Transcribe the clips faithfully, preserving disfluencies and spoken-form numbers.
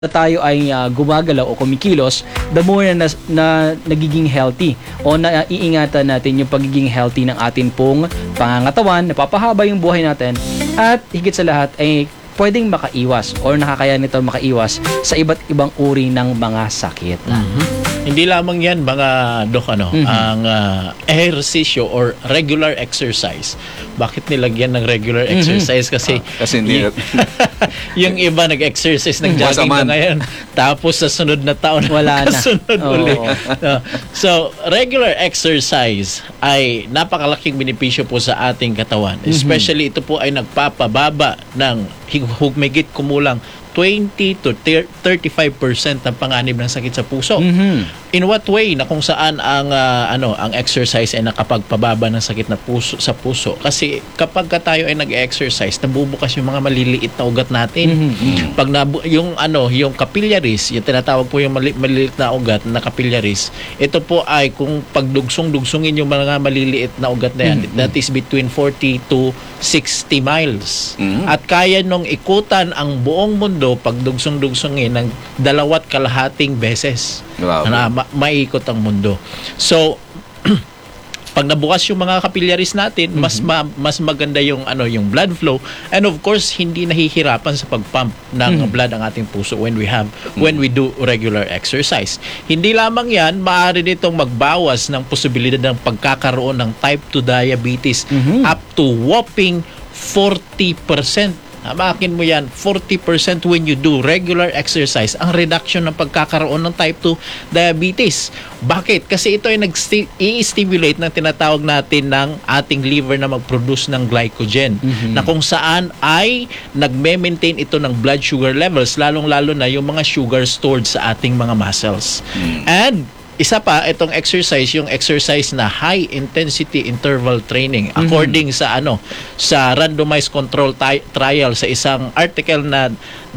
tayo ay uh, gumagalaw o kumikilos, the more na, na nagiging healthy o naiingatan natin yung pagiging healthy ng atin pong pangangatawan, napapahaba yung buhay natin, at higit sa lahat ay pwedeng makaiwas or nakakaya nito makaiwas sa iba't ibang uri ng mga sakit. Mm-hmm. Hindi lamang yan mga dok ano, mm-hmm. ang uh, ehersisyo or regular exercise. Bakit nilagyan ng regular exercise? Kasi, ah, kasi hindi yung, yung iba nag-exercise ng jogging na ngayon, tapos sa sunod na taon wala na. Sunod oh. ulit. Uh, so, regular exercise ay napakalaking benepisyo po sa ating katawan. Especially mm-hmm. ito po ay nagpapababa ng higit kumulang twenty to thirty-five percent ng panganib ng sakit sa puso. Mm-hmm. In what way? Na kung saan ang uh, ano ang exercise ay nakapagpababa ng sakit na puso sa puso. Kasi kapag ka tayo ay nag-exercise, nabubukas yung mga maliliit na ugat natin. Mm-hmm. Pag nabu- yung ano, yung capillaries, yung tinatawag po yung mali- maliliit na ugat na capillaries, ito po ay kung pagdugsong-dugsongin yung mga maliliit na ugat na yan, mm-hmm. that is between forty to sixty miles. Mm-hmm. At kaya nung ikutan ang buong mundo pag dugsong-dugsongin ng dalawat kalahating beses. Wow. Na ma- maikot ang mundo. So, pag nabukas yung mga capillaries natin, mm-hmm. mas ma- mas maganda yung ano yung blood flow, and of course hindi nahihirapan sa pagpump ng mm-hmm. blood ang ating puso when we have mm-hmm. when we do regular exercise. Hindi lamang 'yan, maaari nitong magbawas ng posibilidad ng pagkakaroon ng type two diabetes mm-hmm. up to whopping forty percent. Amakin mo yan, forty percent when you do regular exercise, ang reduction ng pagkakaroon ng type two diabetes. Bakit? Kasi ito ay nag-i-stimulate ng tinatawag natin ng ating liver na mag-produce ng glycogen, mm-hmm. na kung saan ay nagme-maintain ito ng blood sugar levels, lalong-lalo na yung mga sugar stored sa ating mga muscles. Mm-hmm. And isa pa, itong exercise, yung exercise na high intensity interval training, mm-hmm. according sa ano, sa randomized control ti- trial sa isang article na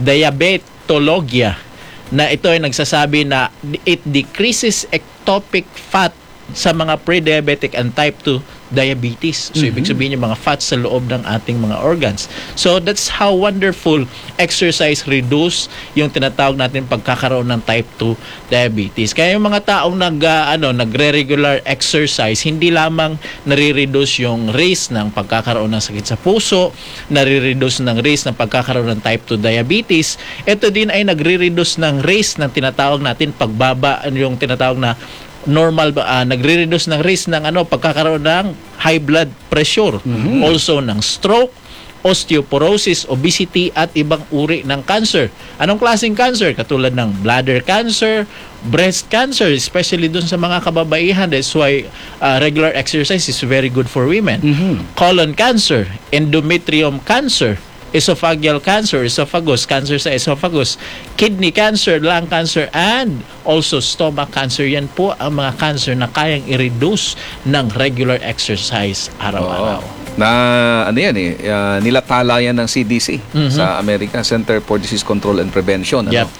Diabetologia, na ito ay nagsasabi na it decreases ectopic fat sa mga pre-diabetic and type two diabetes. So, mm-hmm. ibig sabihin yung mga fats sa loob ng ating mga organs. So, that's how wonderful exercise reduce yung tinatawag natin pagkakaroon ng type two diabetes. Kaya yung mga taong nag, uh, ano, nagre-regular exercise, hindi lamang nare-reduce yung risk ng pagkakaroon ng sakit sa puso, nare-reduce ng risk ng pagkakaroon ng type two diabetes, ito din ay nagre-reduce ng risk ng tinatawag natin pagbaba, yung tinatawag na normal uh, nagre-reduce ng risk ng ano pagkakaroon ng high blood pressure, mm-hmm. also ng stroke, osteoporosis, obesity at ibang uri ng cancer. Anong klaseng cancer? Katulad ng bladder cancer, breast cancer, especially dun sa mga kababaihan. That's why uh, regular exercise is very good for women. Mm-hmm. Colon cancer, endometrium cancer, esophageal cancer, esophagus, cancer sa esophagus, kidney cancer, lung cancer, and also stomach cancer. Yan po ang mga cancer na kayang i-reduce ng regular exercise araw-araw. Oo. Na ano yan eh, uh, nilatala yan ng C D C, mm-hmm. sa American Center for Disease Control and Prevention. Ano? Yep.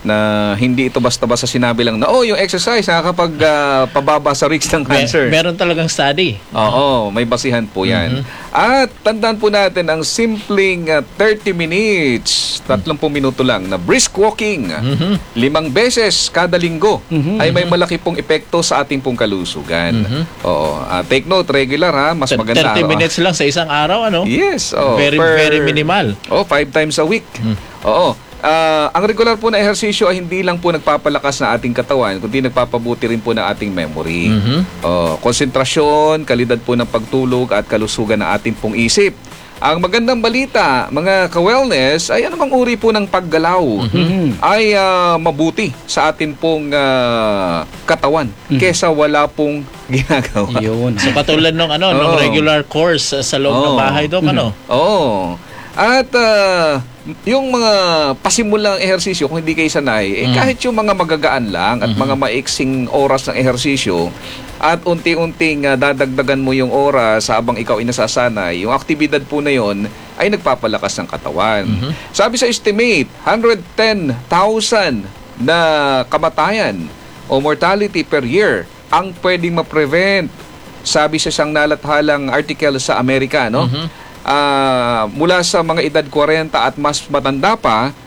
Na hindi ito basta-basta sinabi lang na oh, yung exercise nakakapag uh, pababa sa risk ng cancer. May, meron talagang study. Oo, may basihan po yan. Mm-hmm. At tandaan po natin ang simpleng uh, thirty minutes, tatlong minuto lang na brisk walking, mm-hmm. limang beses kada linggo, mm-hmm. ay may malaki pong epekto sa ating pong kalusugan. Mm-hmm. Oo, uh, take note, regular ha, mas maganda. thirty minutes lang sa isang araw, ano? Yes. Oh, very, per, very minimal. Oh, five times a week. Mm. Oo. Uh, ang regular po na ehersisyo ay hindi lang po nagpapalakas na ating katawan, kundi nagpapabuti rin po ng ating memory. Mm-hmm. Uh, konsentrasyon, kalidad po ng pagtulog at kalusugan ng ating pong isip. Ang magandang balita, mga ka-wellness, ay anumang uri po ng paggalaw mm-hmm. ay uh, mabuti sa ating pong uh, katawan mm-hmm. kesa wala pong ginagawa. Yun. So katulad nung ano, oh. nung regular course uh, sa loob oh. ng bahay doon, mm-hmm. ano? Oo. Oh. At uh, yung mga pasimulang ehersisyo, kung hindi kayo sanay, eh, mm. kahit yung mga magagaan lang at mm-hmm. mga maiksing oras ng ehersisyo at unti-unting uh, dadagdagan mo yung oras habang ikaw inasasanay, yung aktibidad po na yon ay nagpapalakas ng katawan. Mm-hmm. Sabi sa estimate, one hundred ten thousand na kamatayan o mortality per year ang pwedeng ma-prevent. Sabi sa isang nalathalang article sa Amerika, no? Mm-hmm. Uh, mula sa mga edad forty at mas matanda pa,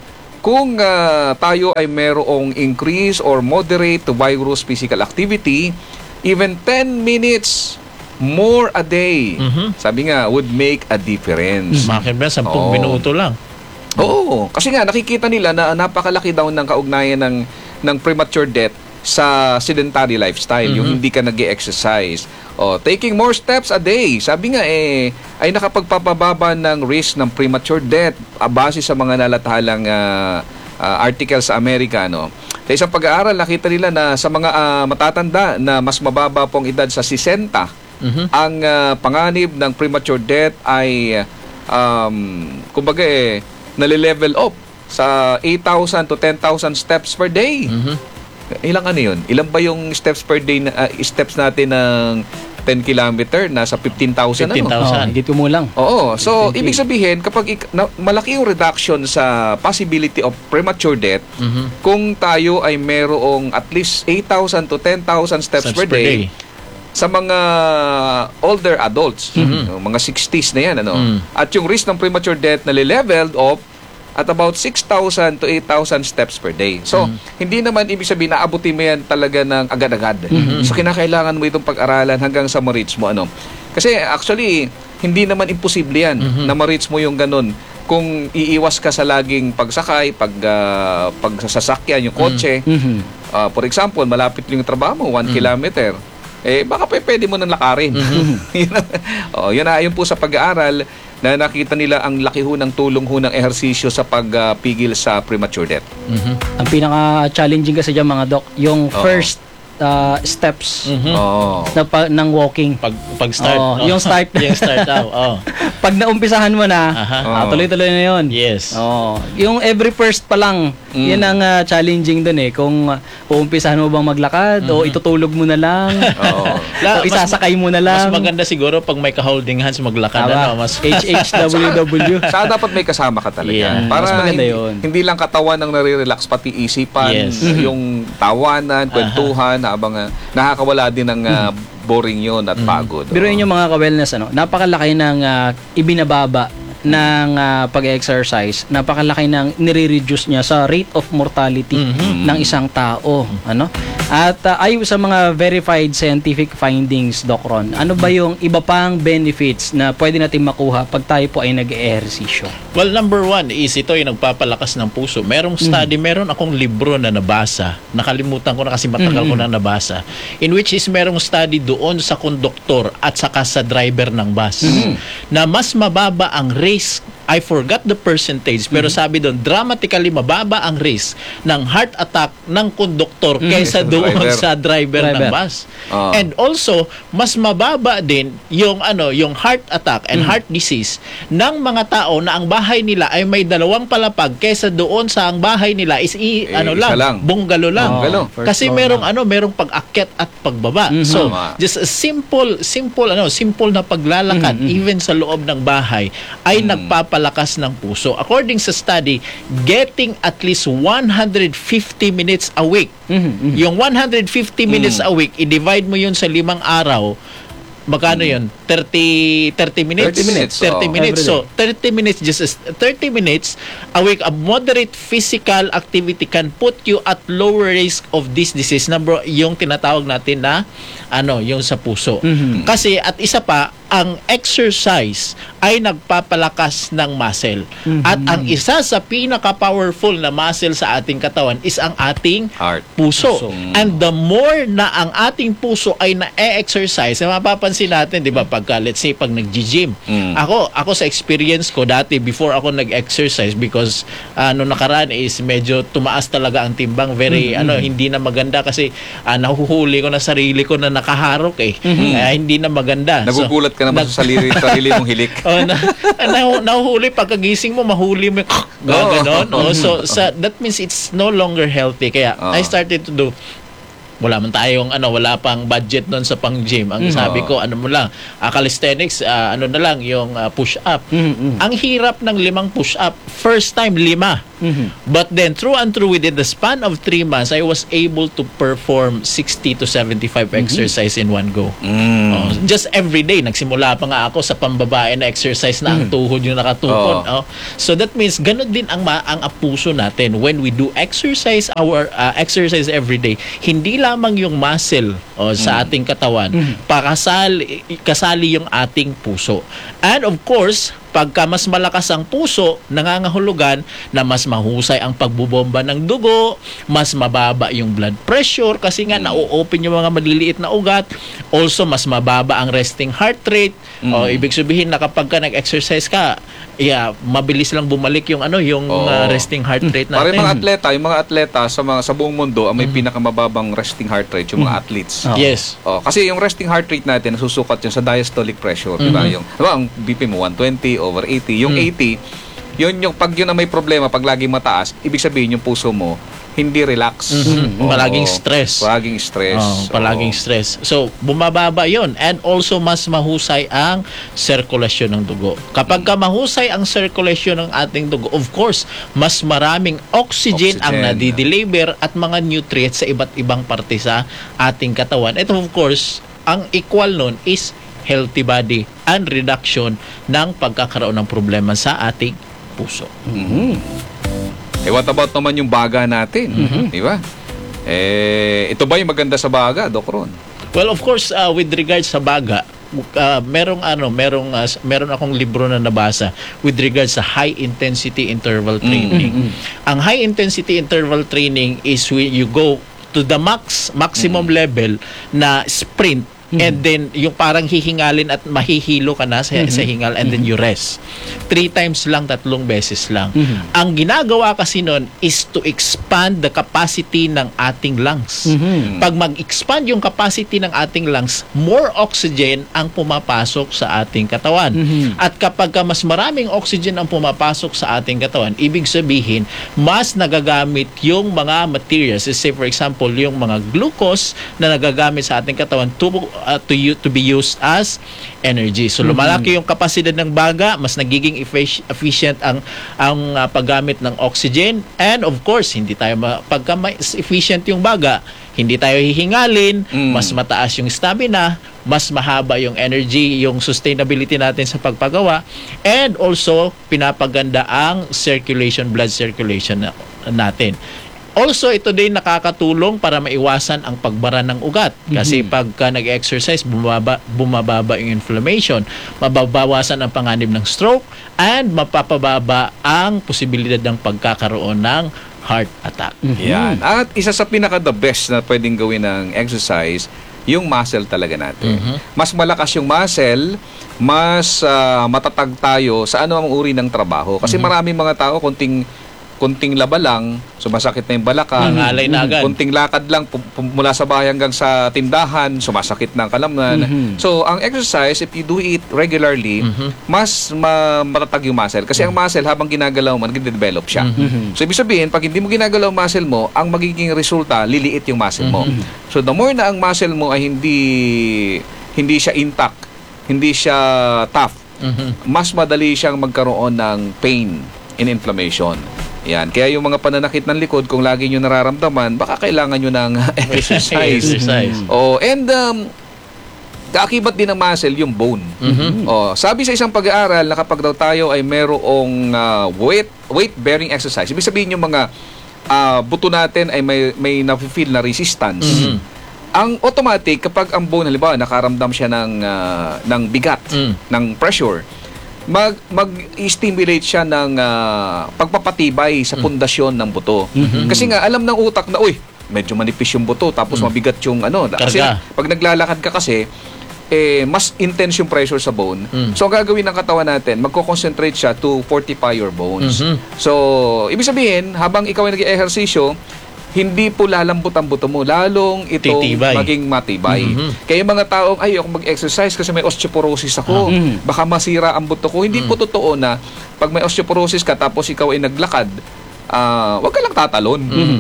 kung ah, tayo ay merong increase or moderate to vigorous physical activity, even ten minutes more a day, Mhm. sabi nga, would make a difference. Bakit ba? Sampung Oo. minuto lang. Oo, kasi nga nakikita nila na napakalaki daw ng kaugnayan ng ng premature death sa sedentary lifestyle, yung hindi ka nag-exercise. Oh, taking more steps a day, sabi nga eh ay nakapagpapababa ng risk ng premature death ah, base sa mga nalathalang uh, uh, article sa Amerika, no. Sa isang pag-aaral nakita nila na sa mga ah, matatanda na mas mababa pong edad sa sixty, Mhm. ang ah, panganib ng premature death ay um, kumbaga eh nale-level up sa eight thousand to ten thousand steps per day. Mhm. Ilang ano yun? Ilan ba yung steps per day na, ah, steps natin ng ten kilometer? Nasa fifteen thousand fifteen ano? thousand. Oh, higit kumulang. Oo. So, twenty. ibig sabihin, kapag ik- na, malaki yung reduction sa possibility of premature death, Mhm. kung tayo ay merong at least eight thousand to ten thousand steps, Steps per, per day, day. sa mga older adults, no, mga sixties na yan, ano? Mm. At yung risk ng premature death na leveled off at about six thousand to eight thousand steps per day. So, hindi naman ibig sabihin na abutin mo yan talaga ng agad-agad. So, kinakailangan mo itong pag-aralan hanggang sa ma-reach mo, ano? Kasi actually, hindi naman imposible yan na ma-reach mo yung ganun. Kung iiwas ka sa laging pagsakay, pag, uh, pagsasasakyan, yung kotse, Mhm. ah, for example, malapit yung trabaho mo, one kilometer, eh, baka pa pwede mo nang lakarin. Yun ang- oh, yun na, yun po sa pag-aaral na nakita nila ang laki ho ng tulong ho ng ehersisyo sa pagpigil sa premature death. Mhm. Ang pinaka-challenging kasi dyan mga doc, yung Oo. first uh, steps Mhm. Oh. na pa, ng walking. Pag pag-start. Oo, oh. yung start. yung start daw. Oh. Pag naumpisahan mo na, Aha. ah, Oo. tuloy-tuloy na yun. Yes. Oh, yung every first pa lang, Mm. yan ang ah, challenging dun eh. Kung uh, uumpisahan mo bang maglakad o itutulog mo na lang Oo. La- o isasakay mo na lang. Mas maganda siguro pag may ka-holding hands maglakad. Tama. Ano, mas H H W W. Saka dapat may kasama ka talaga. Yeah. Para Mas maganda hindi, yun. hindi lang katawan ang nare-relax, pati isipan, Yes. yung tawanan, kwentuhan, habang ah, nakakawala din ng ah, boring yun at pagod. Biruin yung mga ka-wellness, ano, napakalaki ng ah, ibinababa ng ah, pag-exercise, napakalaki ng nire-reduce niya sa rate of mortality ng isang tao, ano? At ah, ayon sa mga verified scientific findings, Doc Ron, ano ba yung iba pang benefits na pwede natin makuha pag tayo po ay nag-ehersisyo? Well, number one is ito yung nagpapalakas ng puso. Merong study, meron akong libro na nabasa. Nakalimutan ko na kasi matagal ko na nabasa. In which is merong study doon sa konduktor at saka sa driver ng bus. Na mas mababa ang risk, I forgot the percentage, pero sabi doon, dramatically mababa ang risk ng heart attack ng konduktor kaysa Kaysa doon driver. sa driver, ng Driver. bus. Ah. And also, mas mababa din yung ano, yung heart attack and heart disease ng mga tao na ang bahay nila ay may dalawang palapag kaysa doon sa ang bahay nila is i, Eh, ano isa lang, lang. bunggalo lang. Oh, Bunggalo. first Kasi floor merong lang. ano, merong pag-akyat at pagbaba. Mhm. So, Tama. just a simple simple ano, simple na paglalakad even sa loob ng bahay ay nagpapalakas ng puso. According sa study, getting at least one hundred fifty minutes a week. Mhm, mhm. Yung one hundred fifty minutes a week, i-divide mo yun sa limang araw, magkano yun? thirty, thirty minutes? thirty minutes, thirty oo. minutes. Every So, thirty minutes, just as thirty minutes a week, a moderate physical activity can put you at lower risk of this disease. Number, yung tinatawag natin na, ano, yung sa puso. Mhm. Kasi, at isa pa, ang exercise ay nagpapalakas ng muscle. At ang isa sa pinaka-powerful na muscle sa ating katawan is ang ating Heart. puso. Puso. And the more na ang ating puso ay na-exercise, mapapansin natin, di ba, pagka, let's say, pag nag-gym. Mm. Ako, ako sa experience ko dati, before ako nag-exercise, because ano nakaraan is medyo tumaas talaga ang timbang, very, ano, hindi na maganda kasi ah, nahuhuli ko na sarili ko na nakaharok eh. Kaya hindi na maganda. So, Nagugulat ka naman sa sarili, sarili mong hilik. oh, na, na, nahuhuli pagkagising mo, mahuli mo yung gaganon. Oh, so, sa, that means it's no longer healthy. Kaya, Oo. I started to do wala man tayong ano, wala pang budget doon sa pang gym. Ang sabi ko, ano mo lang, ah, calisthenics, ah, ano na lang, yung ah, push up. Mhm, mhm. Ang hirap ng limang push up. First time, lima. Mhm. But then, through and through, within the span of three months, I was able to perform sixty to seventy-five exercise in one go. Mm. Oh, just every day. Nagsimula pa nga ako sa pambabae na exercise na ang tuhod yung nakatukod. Oh. So that means, ganun din ang, ma- ang puso natin. When we do exercise, our uh, exercise every day, hindi lamang yung muscle oh, sa ating katawan, pakasali, kasali yung ating puso. And of course, pagka mas malakas ang puso, nangangahulugan na mas mahusay ang pagbubomba ng dugo, mas mababa yung blood pressure kasi nga na-open yung mga maliliit na ugat. Also, mas mababa ang resting heart rate. Mm. O, ibig sabihin na kapag ka nag-exercise ka, yeah, mabilis lang bumalik yung ano, yung Oo. uh, resting heart rate natin. Para yung mga atleta, yung mga atleta sa mga sa buong mundo ang may pinakamababang resting heart rate, yung mga athletes. Oo. Yes. Oh, kasi yung resting heart rate natin nasusukat yun sa diastolic pressure, di ba? Yung, di ba, ang B P mo one twenty over eighty. Yung eighty, yun yung pag yun ang may problema, pag laging mataas, ibig sabihin yung puso mo hindi relax. Mhm. Oo. Palaging stress. Palaging stress. Oh, palaging Oo. stress. So, bumababa yon. And also, mas mahusay ang sirkulasyon ng dugo. Kapag ka mahusay ang sirkulasyon ng ating dugo, of course, mas maraming oxygen, ang Oxygen. nadi-deliver at mga nutrients sa iba't ibang parte sa ating katawan. Ito, of course, ang equal nun is healthy body and reduction ng pagkakaroon ng problema sa ating puso. Eh, what about naman yung baga natin? Di ba? Eh, ito ba yung maganda sa baga, Doc Ron? Well, of course, uh, with regards sa baga, uh, merong ano, merong uh, meron akong libro na nabasa with regards sa high intensity interval training. Ang high intensity interval training is when you go to the max maximum level na sprint. And then, yung parang hihingalin at mahihilo ka na sa, sa hingal and then you rest. Three times lang, tatlong beses lang. Ang ginagawa kasi nun is to expand the capacity ng ating lungs. Pag mag-expand yung capacity ng ating lungs, more oxygen ang pumapasok sa ating katawan. At kapag ka mas maraming oxygen ang pumapasok sa ating katawan, ibig sabihin, mas nagagamit yung mga materials. Say for example, yung mga glucose na nagagamit sa ating katawan to Uh, to you to be used as energy. So lumalaki yung kapasidad ng baga, mas nagiging effic- efficient ang ang uh, paggamit ng oxygen, and of course hindi tayo ma- pagka mas efficient yung baga, hindi tayo hihingalin, Mm. mas mataas yung stamina, mas mahaba yung energy, yung sustainability natin sa pagpagawa, and also pinapaganda ang circulation, blood circulation na, natin. Also, ito din nakakatulong para maiwasan ang pagbara ng ugat. Kasi pagka nag-exercise, bumaba, bumababa yung inflammation, mababawasan ang panganib ng stroke, and mapapababa ang posibilidad ng pagkakaroon ng heart attack. Yan. At isa sa pinaka-the best na pwedeng gawin ng exercise, yung muscle talaga natin. Mas malakas yung muscle, mas ah, matatag tayo sa anumang uri ng trabaho. Kasi maraming mga tao, konting kunting laba lang, sumasakit na yung balakang. Nangalay na agad. Kunting lakad lang, pu- pu- mula sa bahay hanggang sa tindahan, sumasakit na ang kalamnan. So, ang exercise, if you do it regularly, mas ma- matatag yung muscle. Kasi ang muscle, habang ginagalaw mo, nag-develop siya. So, ibig sabihin, pag hindi mo ginagalaw ang muscle mo, ang magiging resulta, liliit yung muscle mo. So, the more na ang muscle mo ay hindi hindi siya intact, hindi siya tough, mas madali siyang magkaroon ng pain and inflammation. Yan. Kaya yung mga pananakit ng likod, kung lagi nyo nararamdaman, baka kailangan nyo ng exercise. Exercise. Oh, and um, kaakibat din ng muscle yung bone. Oh, sabi sa isang pag-aaral na kapag daw tayo ay merong uh, weight weight bearing exercise, ibig sabihin yung mga uh, buto natin ay may may nafe-feel na resistance. Ang automatic kapag ang bone halimbawa nakaramdam siya ng uh, ng bigat, Mm. ng pressure, mag mag-stimulate siya ng uh, pagpapatibay sa pundasyon ng buto. Kasi nga alam ng utak na uy, medyo manipis yung buto tapos mabigat yung ano. Kasi Karga. pag naglalakad ka kasi eh mas intense yung pressure sa bone. So ang gagawin ng katawan natin, magko-concentrate siya to fortify your bones. So ibig sabihin, habang ikaw ay nag-eehersisyo, hindi po lalambot ang buto mo, lalong itong Titibay. maging matibay. Kaya yung mga taong, ay, ako mag-exercise kasi may osteoporosis ako, baka masira ang buto ko. Hindi po totoo na pag may osteoporosis ka tapos ikaw ay naglakad, ah, wag ka lang tatalon.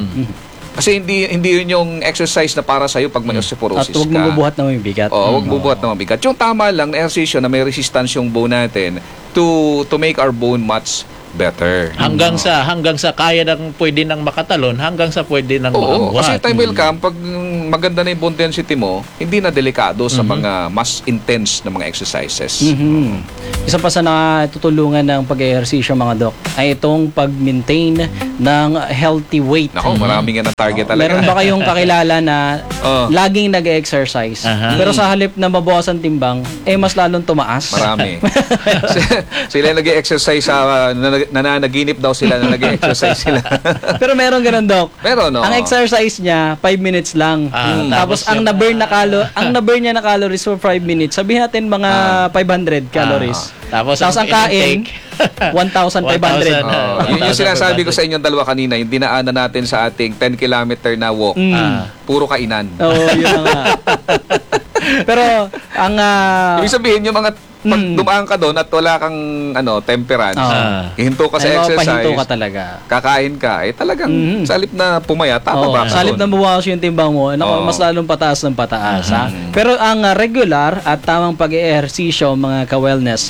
Kasi hindi hindi yun yung exercise na para sa'yo pag may At osteoporosis huwag ka. mo bubuhat na may bigat. Oo, wag bubuhat na mabigat. Yung tama lang na exercise na may resistance yung bone natin to to make our bone much better. Hanggang sa hanggang sa kaya nang pwede nang makatalon, hanggang sa pwede nang Oo, kasi maangguat. time will come, pag mm, maganda na yung bone density mo, hindi na delikado sa mga mas intense na mga exercises. Mhm. Isa pa sa natutulungan ng pag-ehersisyo mga dok ay itong pag-maintain ng healthy weight. Nako, marami nga na target talaga. Meron ba kayong kakilala na Oh. laging nag-exercise Aha. pero sa halip na mabawasan timbang, eh mas lalong tumaas? Marami. Sila nag-exercise sa uh, nananaginip daw sila na nag-exercise sila. Pero meron ganun, Dok. Meron, no? Ang exercise niya, five minutes lang. Ah, Mm. tapos Tapos, ang yung- na-burn na calo, ang na-burn niya na calories for five minutes, sabihin natin mga five hundred calories. Tapos, Tapos ang kain, one thousand five hundred. one thousand. Oh, yun yung sinasabi ko sa inyong dalawa kanina, yung dinaanan natin sa ating ten kilometer na walk. Mm. Ah. Puro kainan. Oo, yun na nga. Pero, ang... ah, Ibig sabihin, yung mga pag Mm. dumaan ka doon at wala kang ano temperance, Ah. hinto ka sa ay, exercise, mapahinto ka talaga. kakain ka, eh talagang Mhm. sa halip na pumayat, Oo, tama ba? sa halip na mabawas yung timbang mo, nako, Oo. mas lalong pataas ng pataas. Ha? Pero ang ah, regular at tamang pag-ehersisyo, mga ka-wellness,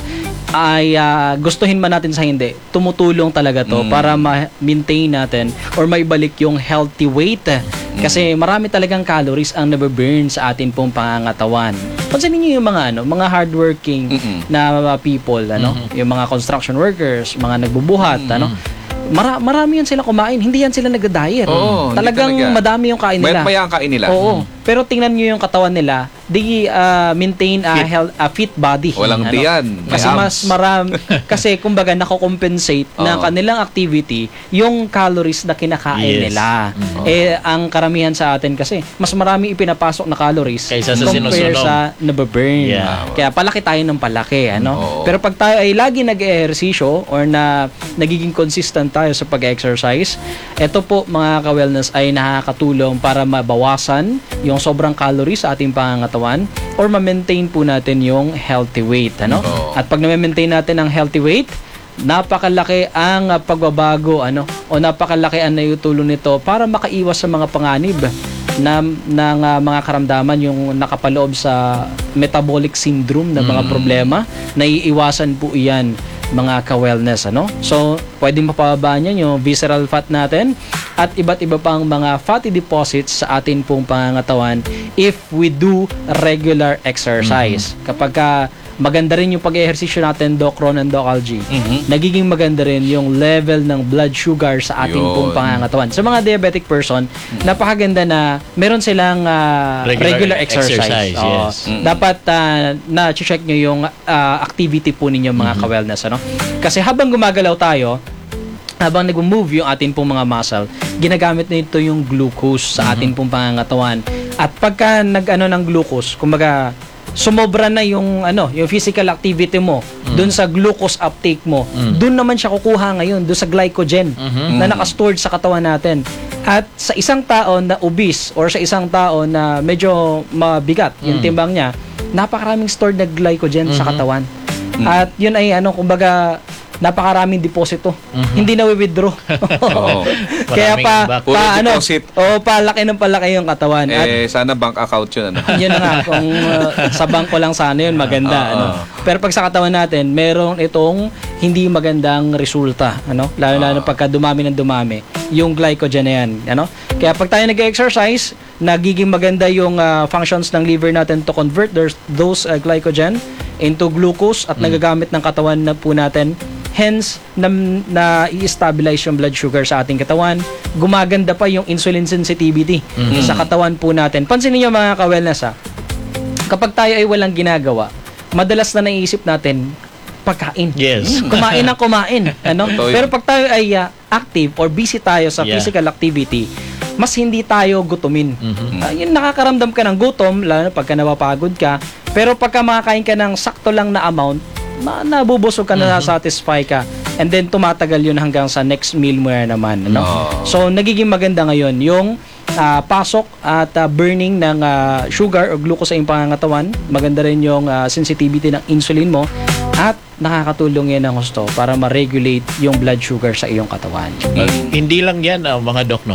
ay ah, gustuhin man natin sa hindi, tumutulong talaga to para ma-maintain natin or maibalik yung healthy weight. Kasi marami talagang calories ang nababurn sa atin pong pangangatawan. Pansinin niyo yung mga ano, mga hardworking Mm-mm. na mga people, ano, yung mga construction workers, mga nagbubuhat, ano. Mara- marami yan sila kumain, hindi yan sila nagda-diet. Oo, hindi Talagang talaga. madami yung kain nila. Mayat-maya ang kain nila. Oo. Pero tingnan niyo yung katawan nila, they uh, maintain a Fit. health, a fit body. Walang tiyan, may Kasi abs. mas marami, kasi kumbaga nako-compensate ng Oo. kanilang activity yung calories na kinakain Yes. nila. Eh, ang karamihan sa atin kasi, mas marami ipinapasok na calories Kaysa sa compare sinusunog. sa nababurn. Yeah. Kaya palaki tayo ng palaki. Ano? Oo. Pero pag tayo ay lagi nag-ehersisyo or na nagiging consistent tayo sa pag-exercise, ito po mga ka-wellness ay nakakatulong para mabawasan yung sobrang calories sa ating pangangatawan or ma-maintain po natin yung healthy weight. Ano? Oo. At pag na-maintain natin ang healthy weight, napakalaki ang uh, pagbabago ano o napakalaki ang naitulong nito para makaiwas sa mga panganib na ng uh, mga karamdaman yung nakapaloob sa metabolic syndrome na mga problema. Naiiwasan po iyan mga ka-wellness, ano? So, pwedeng mapababa niyan yung visceral fat natin at iba't iba pang mga fatty deposits sa atin pong pangangatawan if we do regular exercise. Kapag ka maganda rin yung pag-ehersisyo natin, Doc Ron and Doc Algie, nagiging maganda rin yung level ng blood sugar sa ating Yun. pong pangangatawan. Sa mga diabetic person, napakaganda na meron silang ah, regular, Regular exercise. exercise, Oo. yes. Dapat ah, na-check nyo yung ah, activity po ninyo mga ka-wellness. Ano? Kasi habang gumagalaw tayo, habang nag-move yung atin pong mga muscle, ginagamit nito yung glucose sa atin pong pangangatawan. At pagka nag-ano ng glucose, kumbaga, sumobra na yung ano, yung physical activity mo doon sa glucose uptake mo. Doon naman siya kukuha ngayon doon sa glycogen na naka-stored sa katawan natin. At sa isang tao na obese or sa isang tao na medyo mabigat yung timbang niya, napakaraming stored na glycogen sa katawan. At yun ay ano, kumbaga napakaraming deposito. Hindi na withdraw. Oo. Kaya pa, Maraming Puro pa ano, deposit. oh, palaki ng palaki yung katawan. At Eh, sana bank account yun. Ano? yun na nga, kung uh, sa bangko lang sana yun, maganda. Oo. ano. Pero pag sa katawan natin, meron itong hindi magandang resulta. Ano? Lalo-lalo pagka dumami ng dumami, yung glycogen na yan. Ano? Kaya pag tayo nag-exercise, nagiging maganda yung uh, functions ng liver natin to convert those, those uh, glycogen into glucose at nagagamit ng katawan na po natin. Hence, na, na i-stabilize yung blood sugar sa ating katawan. Gumaganda pa yung insulin sensitivity sa katawan po natin. Pansinin niyo mga ka-wellness ha, kapag tayo ay walang ginagawa, madalas na naisip natin, pagkain. Yes. Kumain ng kumain. Ano? Totoo yun. Pero pag tayo ay uh, active or busy tayo sa Yeah. physical activity, mas hindi tayo gutumin. Ah, yun, nakakaramdam ka ng gutom, lalo na pagka napapagod ka. Pero pagka makakain ka ng sakto lang na amount, ma- nabubusog ka na, satisfy ka. And then tumatagal yun hanggang sa next meal mo na naman. Ano? Oh. So, nagiging maganda ngayon yung ah, pasok at ah, burning ng ah, sugar o glucose sa iyong pangangatawan. Maganda rin yung ah, sensitivity ng insulin mo. At nakakatulong yan ng husto para ma-regulate yung blood sugar sa iyong katawan. Hindi lang yan, ah, mga dok, no?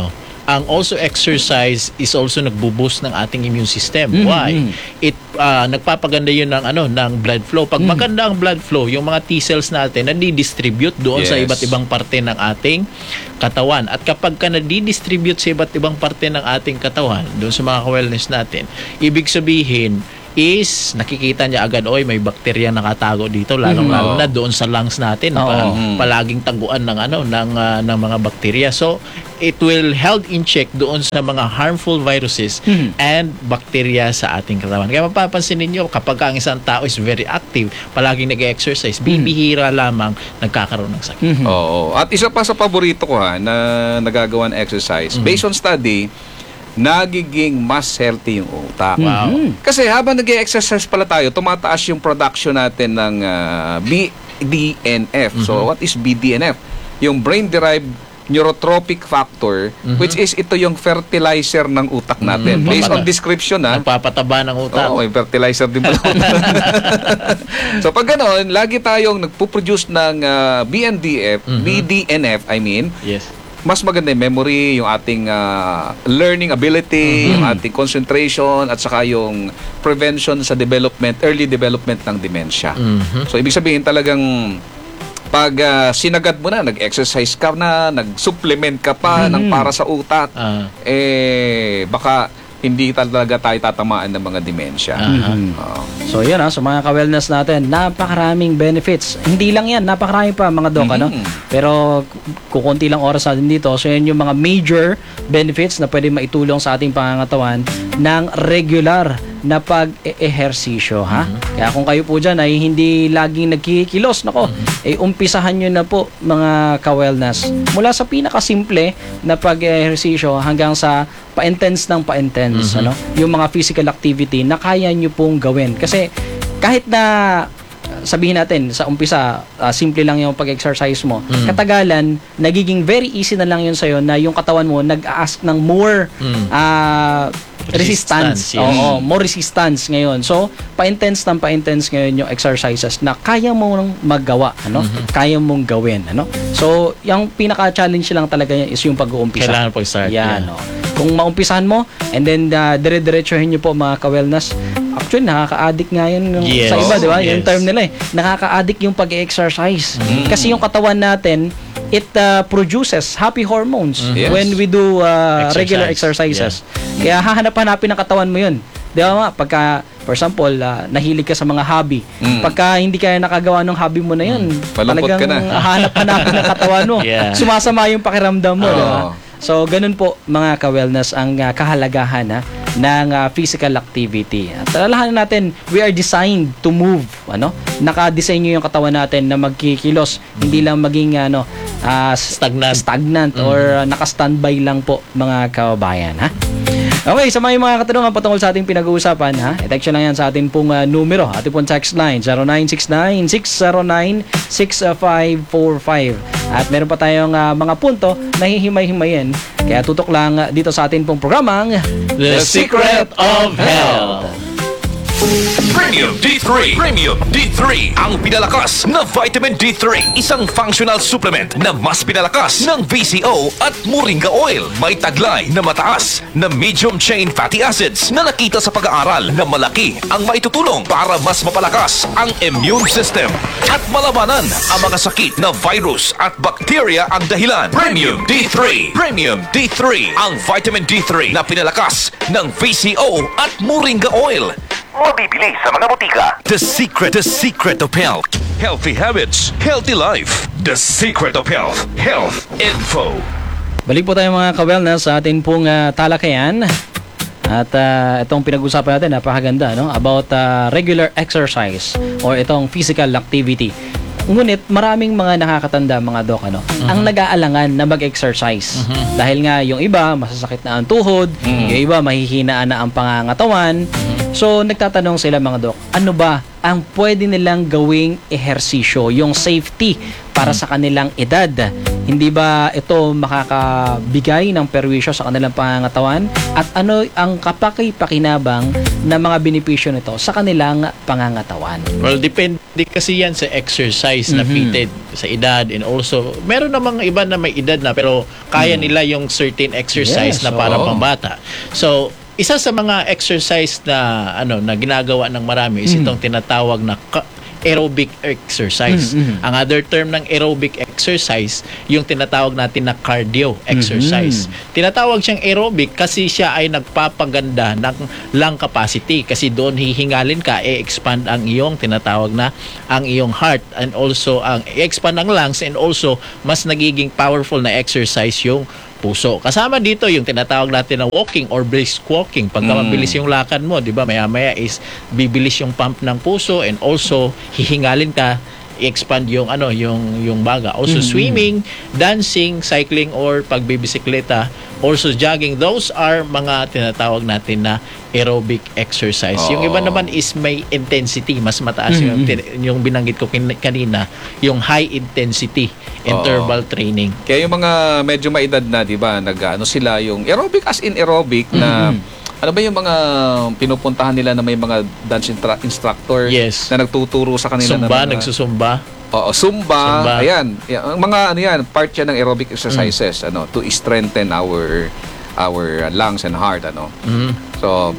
ang also exercise is also nagbo-boost ng ating immune system. Mhm. Why? It ah, nagpapaganda 'yun ng ano ng blood flow. Pag maganda ang blood flow, yung mga T cells natin nadi-distribute doon sa Yes. iba't ibang parte ng ating katawan. At kapag ka nadi-distribute sa iba't ibang parte ng ating katawan, doon sa mga wellness natin, ibig sabihin is nakikita niya agad, oy, may bakterya nakatago dito, lalong-lalo Mhm. na doon sa lungs natin. Oo. Pa- Mhm. palaging taguan ng ano ng ah, ng mga bakterya. So it will held in check doon sa mga harmful viruses Mhm. and bacteria sa ating katawan. Kaya mapapansin ninyo, kapag ang isang tao is very active, palaging nag-exercise, bibihira lamang nagkakaroon ng sakit. Mhm. Oo. At isa pa sa paborito ko ha, na nagagawa ng exercise, based on study, nagiging mas healthy yung utak. Wow. Mhm. Kasi habang nag-exercise pala tayo, tumataas yung production natin ng ah, B D N F. So, what is B D N F? Yung brain-derived neurotrophic factor, which is ito yung fertilizer ng utak natin. Mhm. Based on Papa- description na, Nagpapataba ng utak. oo, may fertilizer din pala. So, pag ganoon, lagi tayong nagpo-produce ng ah, B N D F, B D N F, I mean, Yes. mas maganda yung memory, yung ating ah, learning ability, yung ating concentration, at saka yung prevention sa development, early development ng dementia. Mhm. So, ibig sabihin talagang pag ah, sinagad mo na, nag-exercise ka na, nag-supplement ka pa ng para sa utak, Ah. eh, baka hindi talaga tayo tatamaan ng mga dementia. Aha. Mhm. Oo. So yan ha, sa mga ka-wellness natin, napakaraming benefits. Hindi lang yan, napakarami pa mga doc, ano? Mhm. Pero kukunti lang oras natin dito. So yan yung mga major benefits na pwede maitulong sa ating pangangatawan ng regular na pag-ehersisyo, ha? Kaya kung kayo po dyan ay hindi laging nagkikilos, nako, eh umpisahan nyo na po mga ka-wellness. Mula sa pinakasimple na pag-ehersisyo hanggang sa pa-intense ng pa-intense, ano? Yung mga physical activity na kaya nyo pong gawin. Kasi kahit na sabihin natin sa umpisa, ah, simple lang yung pag-exercise mo. Katagalan, nagiging very easy na lang yun sa'yo na yung katawan mo nag-ask ng more Mm. ah, resistance. Resistance, yes. Oo, more resistance ngayon. So, pa-intense ng pa-intense ngayon yung exercises na kaya mo nang magawa, ano? Kaya mong gawin, ano? So, yung pinaka-challenge lang talaga yan is yung pag-uumpisa. Kailangan pag-start. Yan, Yeah. oh. Kung maumpisahan mo and then uh, dire-diretsuhin nyo po mga ka-wellness, actually nakaka-addict nga yun yung- Yes. sa iba, di ba? Yung Yes. term nila eh. Nakaka-addict yung pag-exercise. Kasi yung katawan natin, it uh, produces happy hormones Yes. when we do uh, Exercise. regular exercises. Kaya hahanap-hanapin ng katawan mo yun. Di ba nga, pagka, for example, uh, nahilig ka sa mga hobby. Mm. Pagka hindi ka nakagawa ng hobby mo na yun, Malungkot ka na. hahanap-hanapin ng katawan mo. Yeah. Sumasama yung pakiramdam mo. Oo. di ba? So, ganun po mga ka-wellness ang uh, kahalagahan ha, ng uh, physical activity. At alalahanin natin, we are designed to move. Ano? Naka-design yung katawan natin na magkikilos. Hindi lang maging ano, uh, Stagnant. stagnant or uh, naka-standby lang po mga kababayan. Ha? Okay, sa mga mga katanungan patungkol sa ating pinag-uusapan, ha? I-text nyo lang yan sa ating pong uh, numero, ating pong text line, zero nine six nine, six zero nine, six five four five. At meron pa tayong uh, mga punto na hihimay-himayin. Kaya tutok lang uh, dito sa ating pong programang The Secret of Health. Premium D three. Premium D three. Ang pinalakas na vitamin D three. Isang functional supplement na mas pinalakas ng V C O at Moringa Oil. May taglay na mataas na medium chain fatty acids na nakita sa pag-aaral na malaki ang maitutulong para mas mapalakas ang immune system at malabanan ang mga sakit na virus at bacteria ang dahilan. Premium D three. Premium D three. Ang vitamin D three na pinalakas ng V C O at Moringa Oil. Mabibili sa mga botika. The Secret, The Secret of Health. Healthy habits, healthy life. The Secret of Health. Health Info. Balik po tayo mga ka-wellness sa ating pong uh, talakayan. At uh, itong pinag-usapan natin, napakaganda, no? About uh, regular exercise or itong physical activity. Ngunit maraming mga nakakatanda mga dok ano, ang nag-aalangan na mag-exercise. Dahil nga yung iba masasakit na ang tuhod, yung iba mahihinaan na ang pangangatawan. So nagtatanong sila mga dok, ano ba ang pwede nilang gawing ehersisyo, yung safety para sa kanilang edad? Hindi ba ito makakabigay ng perwisyo sa kanilang pangangatawan? At ano ang kapaki-pakinabang na mga benepisyo nito sa kanilang pangangatawan? Well, depende kasi yan sa exercise na Mhm. fitted sa edad, and also meron namang iba na may edad na pero kaya nila yung certain exercise Yes, na para oo. pambata. So, isa sa mga exercise na ano na ginagawa ng marami is Mhm. itong tinatawag na ka- aerobic exercise. Mhm, mhm. Ang other term ng aerobic exercise, yung tinatawag natin na cardio exercise. Tinatawag siyang aerobic kasi siya ay nagpapaganda ng lung capacity, kasi doon hihingalin ka, e-expand ang iyong tinatawag na ang iyong heart, and also ang e-expand ang lungs, and also mas nagiging powerful na exercise yung puso. Kasama dito yung tinatawag natin na walking or brisk walking. Pagka Mm. mabilis yung lakad mo, di ba, maya-maya is bibilis yung pump ng puso, and also hihingalin ka, i-expand yung ano, yung yung baga. Also swimming, dancing, cycling or pagbibisikleta, also jogging. Those are mga tinatawag natin na aerobic exercise. Yung iba Oo. naman is may intensity, mas mataas yung tin- yung binanggit ko kin- kanina, yung high intensity interval training. Kaya yung mga medyo maedad na, di ba, nag-ano sila, yung aerobic as in aerobic na, ano ba yung mga pinupuntahan nila na may mga dance intra- instructor Yes. na nagtuturo sa kanila Zumba, ng mga, nagsusumba. Oo, Zumba, Zumba. ayan. Yan, ang mga ano yan, part yan ng aerobic exercises, ano, to strengthen our our lungs and heart, ano. Mhm. So,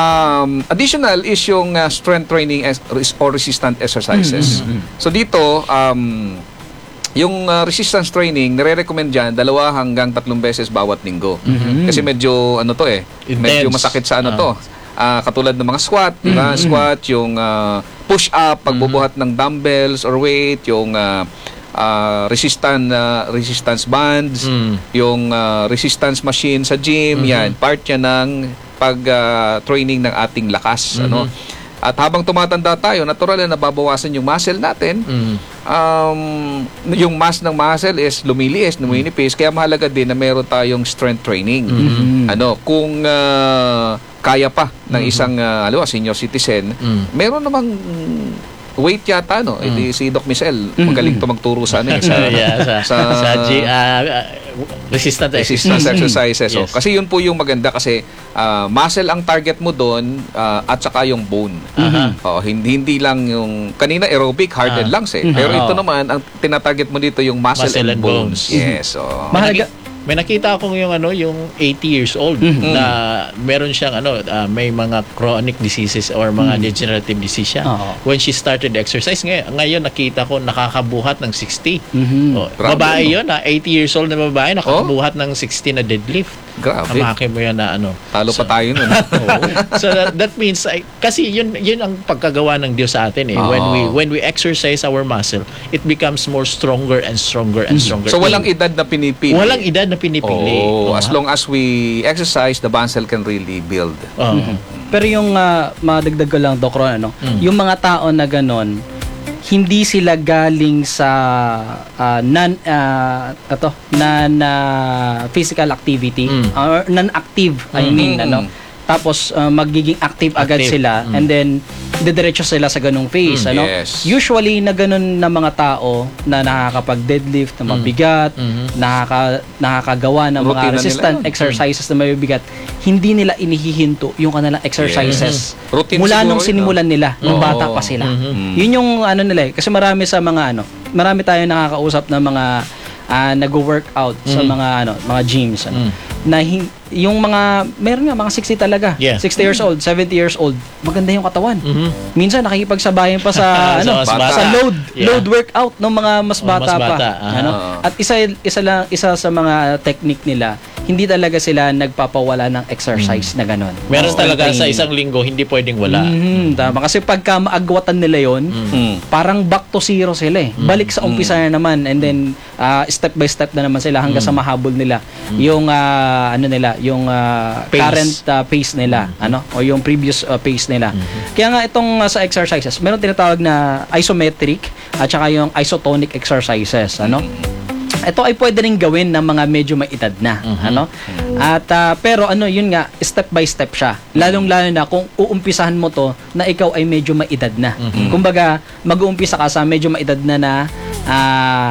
um, additional is yung uh, strength training ex- or resistant exercises. So dito, um, yung uh, resistance training, nire-recommend dyan, dalawa hanggang tatlong beses bawat linggo. Kasi medyo, ano to eh, medyo Intense. masakit sa ano Ah. to. Ah, katulad ng mga squat, di ba? Squat, yung ah, push-up, pagbubuhat ng dumbbells or weight, yung ah, ah, resistant, ah, resistance bands, Mm. yung ah, resistance machine sa gym, yan, part yan ng pag-training ng ating lakas. Ano? At habang tumatanda tayo, natural na nababawasan yung muscle natin. Mm. Um, yung mass ng muscle is lumiliis, luminipis, kaya mahalaga din na meron tayong strength training. Ano, kung ah, kaya pa ng isang uh, alam mo, senior citizen, Mm. meron namang weight yata, no? Eh, di si Doc Michelle, magaling to magturo sa ano, eh, sa, Yeah, sa, sa, sa, G, ah, ah, resistant resistance exercises. So, Yes. kasi yun po yung maganda kasi ah, muscle ang target mo doon ah, at saka yung bone. Aha. Oh, hindi hindi lang yung kanina aerobic heart Ah. and lungs eh. Pero Mhm. ito Oo. naman ang tinatarget mo dito yung muscle, Muscle and, and bones. bones. Yes. So, Mahalaga. May nakita akong yung ano, yung eighty years old na meron siyang ano, ah, may mga chronic diseases or mga degenerative disease siya. Oo. When she started exercise, ngayon, ngayon nakita ko nakakabuhat ng sixty. Mhm. Oh, Grabe, babae no? yun, ah, eighty years old na babae, nakakabuhat ng sixty na deadlift. grabe. Amake mo yan na ano. Talo pa tayo nun. Oo. So that, that means ay, kasi yun yun ang pagkagawa ng Diyos sa atin eh. When we Oo. when we exercise our muscle, it becomes more stronger and stronger and stronger. So, walang edad na pinipili. walang edad na pinipili. Oh, as Oo. long as we exercise, the muscle can really build. Oo. Pero yung uh, madagdag ko lang, Doc Ron, ano, yung mga tao na ganon, hindi sila galing sa ah, non uh, ato, non ah, physical activity Mm. or non-active, I Mm. mean, Mm. ano. Tapos ah, magiging active, agad Active. sila Mm. and then didiretso sila sa ganung phase, Mm, ano. yes. Usually na ganun na mga tao na nakakapag-deadlift na mabigat, Mhm. nakaka nakakagawa ng mga Routine na nila resistant yun. exercises na mabibigat, hindi nila inihihinto yung kanilang exercises. Yes. Routine Mula siguro nung yun, sinimulan nila, nung Oo. bata pa sila. Mhm. Yun yung ano nila eh. Kasi marami sa mga ano, marami tayo nakakausap na mga ah, nag-workout sa Mhm. mga ano, mga gyms ano. Mhm. Na hin- yung mga meron nga mga sixty talaga. Yeah. sixty years old, seventy years old. Maganda yung katawan. Mhm. Minsan nakikipagsabayan pa sa Sa ano, mas sa bata. load, Yeah. load workout ng mga mas Oh, bata, mas bata. pa. Ah. Ano? At isa isa lang isa sa mga technique nila, hindi talaga sila nagpapawala ng exercise na ganon. Meron Constant talaga sa training. isang linggo hindi pwedeng wala. Mhm, tama. Kasi pagka maagwatan nila yon, Mm. parang back to zero sila eh. Balik sa umpisa na naman and then ah, step by step na naman sila hanggang sa mahabol nila yung ah, ano nila, yung ah, Pace. current ah, pace nila, ano, o yung previous ah, pace nila. Kaya nga itong ah, sa exercises, meron tinatawag na isometric at saka yung isotonic exercises, ano? Ito ay pwede rin gawin ng mga medyo may edad na, ano? At ah, pero ano, yun nga, step by step siya. Lalong-lalo na kung uumpisahan mo to na ikaw ay medyo may edad na. Kumbaga, mag-uumpisa ka sa medyo may edad na na ah,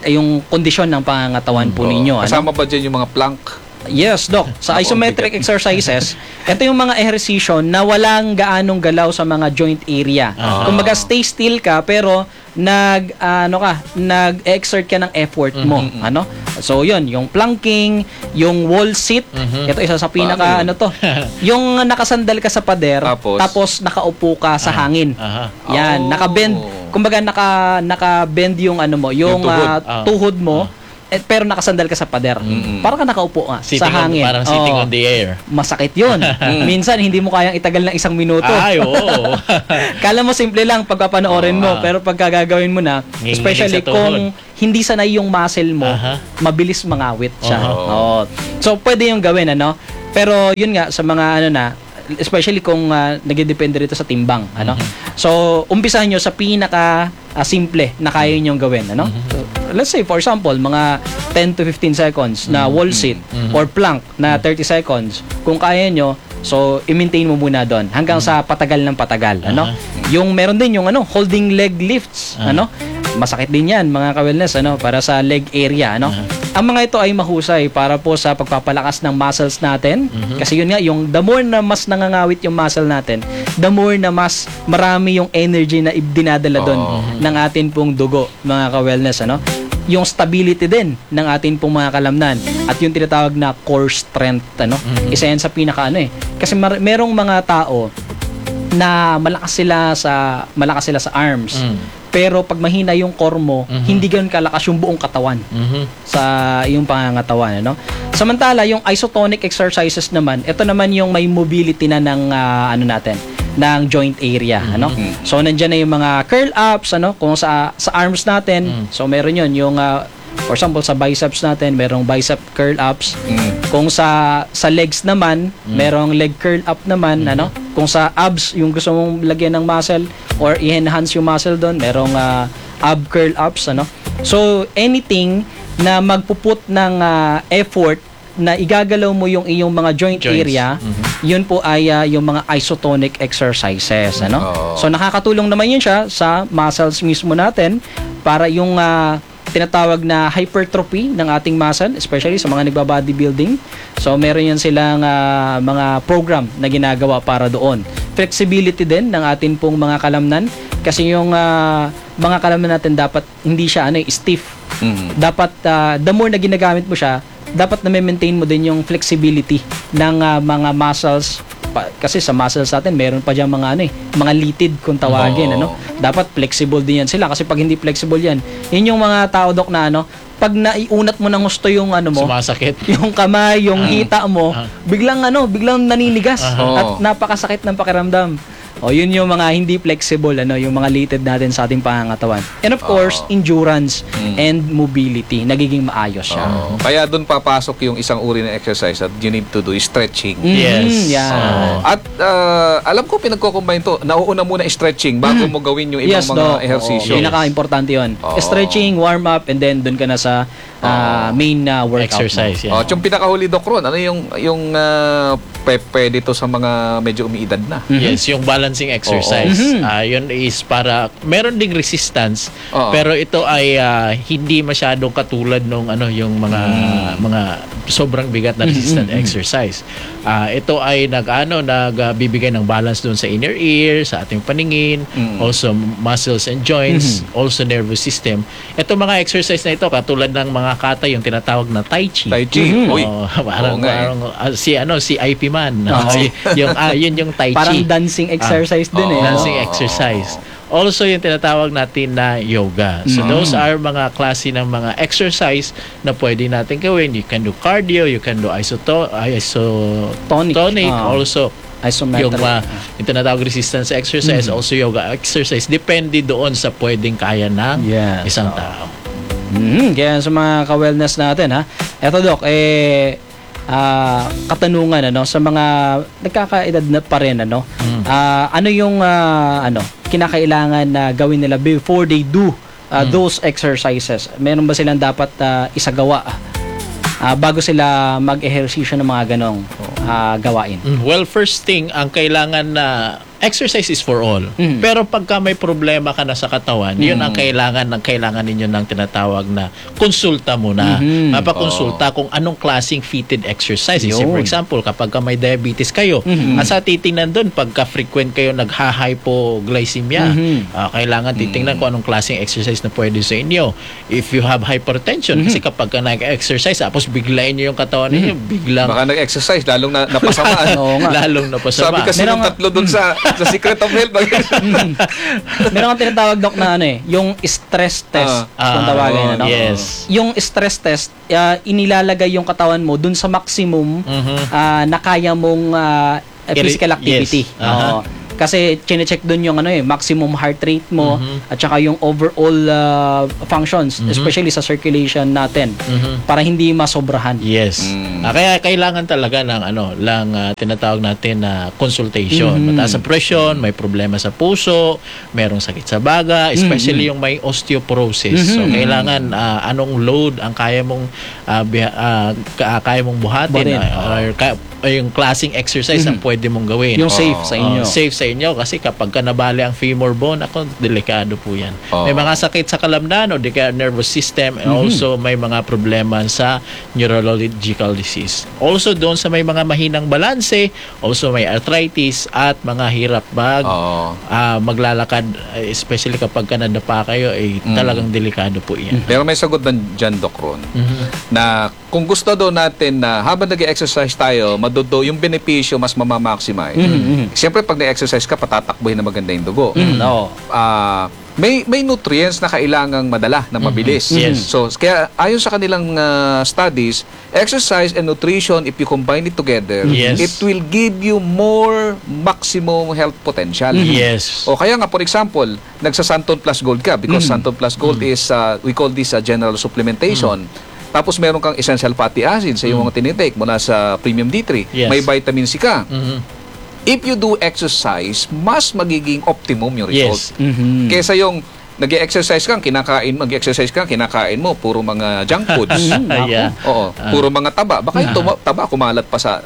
ay yung kondisyon ng pangangatawan po ninyo. Ano? Kasama ba dyan yung mga plank? Yes, Doc. Sa Ako, isometric bigat. exercises, ito yung mga ehersisyo na walang gaanong galaw sa mga joint area. Ah. Kumbaga stay still ka pero nag ano ka, nag-exert ka ng effort mo, Mhm. ano? So 'yun, yung planking, yung wall sit, Mhm. ito isa sa pinaka Paano yun? ano to. Yung nakasandal ka sa pader Tapos? tapos nakaupo ka sa Ah. hangin. Aha. Yan, Oh. nakabend. Kumbaga naka naka-bend yung ano mo, yung, Yung tuhod. ah, Ah. tuhod mo. Eh, pero nakasandal ka sa pader. Mm-mm. Parang ka nakaupo nga Sitting sa hangin. On, parang sitting Oo. on the air. Masakit 'yun. Minsan hindi mo kayang itagal ng isang minuto. Ay, oo. Kala mo simple lang pagpapanoorin mo, Ah. pero pag gagawin mo na, Nginginig especially sa tuhod. kung hindi sanay yung muscle mo, Aha. mabilis mangawit siya. Oo. Oo. So pwede yung gawin ano. Pero yun nga sa mga ano na, especially kung uh, nagdedepende rito sa timbang, ano. So umpisahan nyo sa pinaka ah, simple na kaya nyo gawin, ano. So, let's say for example, mga ten to fifteen seconds na wall sit or plank na thirty seconds. Kung kaya nyo, so i-maintain mo muna doon hanggang sa patagal ng patagal, ano. Yung meron din yung ano, holding leg lifts, Ah. ano. Masakit din yan mga ka-wellness, ano, para sa leg area, ano. Ang mga ito ay mahusay para po sa pagpapalakas ng muscles natin. Kasi yun nga, yung the more na mas nangangawit yung muscle natin, the more na mas marami yung energy na dinadala doon ng atin pong dugo, mga ka-wellness, ano. Yung stability din ng atin pong mga kalamnan at yung tinatawag na core strength, ano. Isa yan sa pinaka ano eh. Kasi mar- merong mga tao na malakas sila sa malakas sila sa arms. Mm. Pero pag mahina yung core mo, hindi ganoon kalakas yung buong katawan Mhm. sa yung pangangatawan, ano? Samantala, yung isotonic exercises naman, ito naman yung may mobility na ng ah, ano natin, ng joint area, ano? So nandiyan na yung mga curl ups, ano, kung sa sa arms natin. So meron yun yung ah, for example sa biceps natin, merong bicep curl ups. Kung sa sa legs naman, merong leg curl up naman, ano? Kung sa abs, yung gusto mong lagyan ng muscle or i-enhance yung muscle doon, merong ah, ab curl ups, ano? So anything na magpuput ng ah, effort na igagalaw mo yung iyong mga joint Joints. area, yun po ay ah, yung mga isotonic exercises, ano? Oo. So nakakatulong naman yun siya sa muscles mismo natin para yung ah, tinatawag na hypertrophy ng ating muscle, especially sa mga nagba-bodybuilding. So meron yan silang ah, mga program na ginagawa para doon. Flexibility din ng atin pong mga kalamnan kasi yung ah, mga kalamnan natin dapat hindi siya ano eh, stiff. Mhm. Dapat ah, the more na ginagamit mo siya, dapat na maintain mo din yung flexibility ng ah, mga muscles. Pa- kasi sa muscles natin meron pa diyang mga ano eh, mga litid kung tawagin, Oo. ano. Dapat flexible din yan sila kasi pag hindi flexible yan, yun yung mga tao, Dok, na ano, pag naiunat mo ng gusto yung ano mo, Sumasakit. yung kamay, yung hita mo, Ah. biglang ano, biglang naninigas Ah. at Oo. napakasakit ng pakiramdam. O yun yung mga hindi flexible, ano, yung mga litid natin sa ating pangangatawan. And of course, Oo. endurance Mm. and mobility, nagiging maayos siya. Oo. Kaya doon papasok yung isang uri ng exercise that you need to do is stretching. Mhm, Yes. yan. Oo. At ah, alam ko pinagko-combine to. Nauuna muna stretching bago mo gawin yung ibang Yes, mga Doc. ehersisyo. Oo, pinaka-importante yun. Oo. Stretching, warm up, and then dun ka na sa ah, main na workout Exercise, mo. yeah. Oh, yung pinakahuli, Doc Ron, ano yung yung ah, pe- pwede to sa mga medyo umiidad na? Yes, yung balancing exercise. Mhm. Ah, yun is para meron ding resistance, Oo. pero ito ay ah, hindi masyadong katulad nung ano yung mga mga sobrang bigat na resistant exercise. Ah, ito ay nag-ano nagbibigay ng balance doon sa inner ear, sa ating paningin, Mm. also muscles and joints, also nervous system. Ito mga exercise na ito katulad ng mga kata yung tinatawag na tai chi. Tai Chi. Mhm. Uy. Oo, parang, Oo nga eh. parang, ah, si ano si I P man. Oo. Si- yung ah, yun yung tai chi. Parang dancing exercise din Oo. eh. no? Dancing exercise. Also yung tinatawag natin na yoga. So Mm. those are mga klase ng mga exercise na pwede natin gawin. You can do cardio, you can do isoto isotonic, Tonic. Ah. also Isometric. yung, uh, yung tinatawag resistance exercise, also yoga exercise. Depende doon sa pwedeng kaya ng Yes. isang tao. Mhm, kaya sa mga ka-wellness natin, ha. Eto, Doc, eh ah, katanungan ano sa mga nagkakaedad na pa rin, ano. Mm. Ah, ano yung ah, ano kinakailangan na gawin nila before they do ah, those exercises? Meron ba silang dapat ah, isagawa ah, bago sila mag-ehersisyo ng mga ganong ah, gawain? Mm, Well, first thing, ang kailangan na exercise is for all. Mhm. Pero pagka may problema ka na sa katawan, yun ang kailangan ng kailangan ninyo ng tinatawag na konsulta muna. Mhm. Mapakonsulta kung anong klaseng fitted exercise. Say, for Yun. example, kapag ka may diabetes kayo, Mhm. at sa titingnan doon, pagka frequent kayo nagha-hypoglycemia, Mhm. ah, kailangan titingnan kung anong klaseng exercise na pwede sa inyo. If you have hypertension, kasi kapag ka nag-exercise, tapos biglayin nyo yung katawan ninyo, biglang Baka nag-exercise, lalong na, napasamaan. Oo nga. lalong napasama. Sabi kasi Meron ng nga- tatlo dun sa sa Secret of Health. Meron kang tinatawag, Doc, na ano eh, yung stress test. Ah, kung tawagin, oh, ano? yes. Yung stress test, ah, inilalagay yung katawan mo dun sa maximum Mhm. ah, na kaya mong ah, physical Yes. activity. Aha. Oo. Kasi chine-check dun yung ano eh, maximum heart rate mo Mhm. at saka yung overall ah, functions, Mhm. especially sa circulation natin, Mhm. para hindi masobrahan. Yes. Mm. Ah, kaya kailangan talaga ng ano, lang ah, tinatawag natin na consultation. Mhm. Mataas ang presyon, may problema sa puso, merong sakit sa baga, especially yung may osteoporosis. So Mhm. kailangan ah, anong load ang kaya mong ah, biha- ah, ka- kaya mong buhatin Buhatin. ah, or ka- o yung klaseng exercise ang pwede mong gawin. Yung safe Oo. sa inyo. Oh, safe sa inyo kasi kapag ka nabali ang femur bone, ako, delikado po yan. Oo. May mga sakit sa kalamnan o di kaya nervous system, and also may mga problema sa neurological disease. Also doon sa may mga mahinang balanse, also may arthritis at mga hirap bag, Oo. ah, maglalakad, eh, especially kapag ka nadapa kayo, eh, talagang delikado po yan. Pero may sagot din dyan, Doc Ron, na kung gusto daw natin na habang nag-exercise tayo, madodo yung benepisyo mas mamamaximize. Siyempre, pag na-exercise ka, patatakbuhin na maganda yung dugo. Mm, oo. Ah, may may nutrients na kailangang madala na mabilis. Yes. So, kaya ayon sa kanilang ah, studies, exercise and nutrition, if you combine it together, Yes. it will give you more maximum health potential. Yes. O kaya nga, for example, nagsa-Santon Plus Gold ka because Santon Plus Gold is, uh, we call this a general supplementation. Tapos meron kang essential fatty acids sa iyong mga tinitake mula sa Premium D three. Yes. May vitamin C ka. Mhm. If you do exercise, mas magiging optimum yung result. Yes. Mhm. Kesa yung nag-exercise kang, kinakain, mag-exercise kang, kinakain mo, puro mga junk foods. Ako. Yeah. Oo, puro mga taba. Baka yung tuma- taba kumalat pa sa...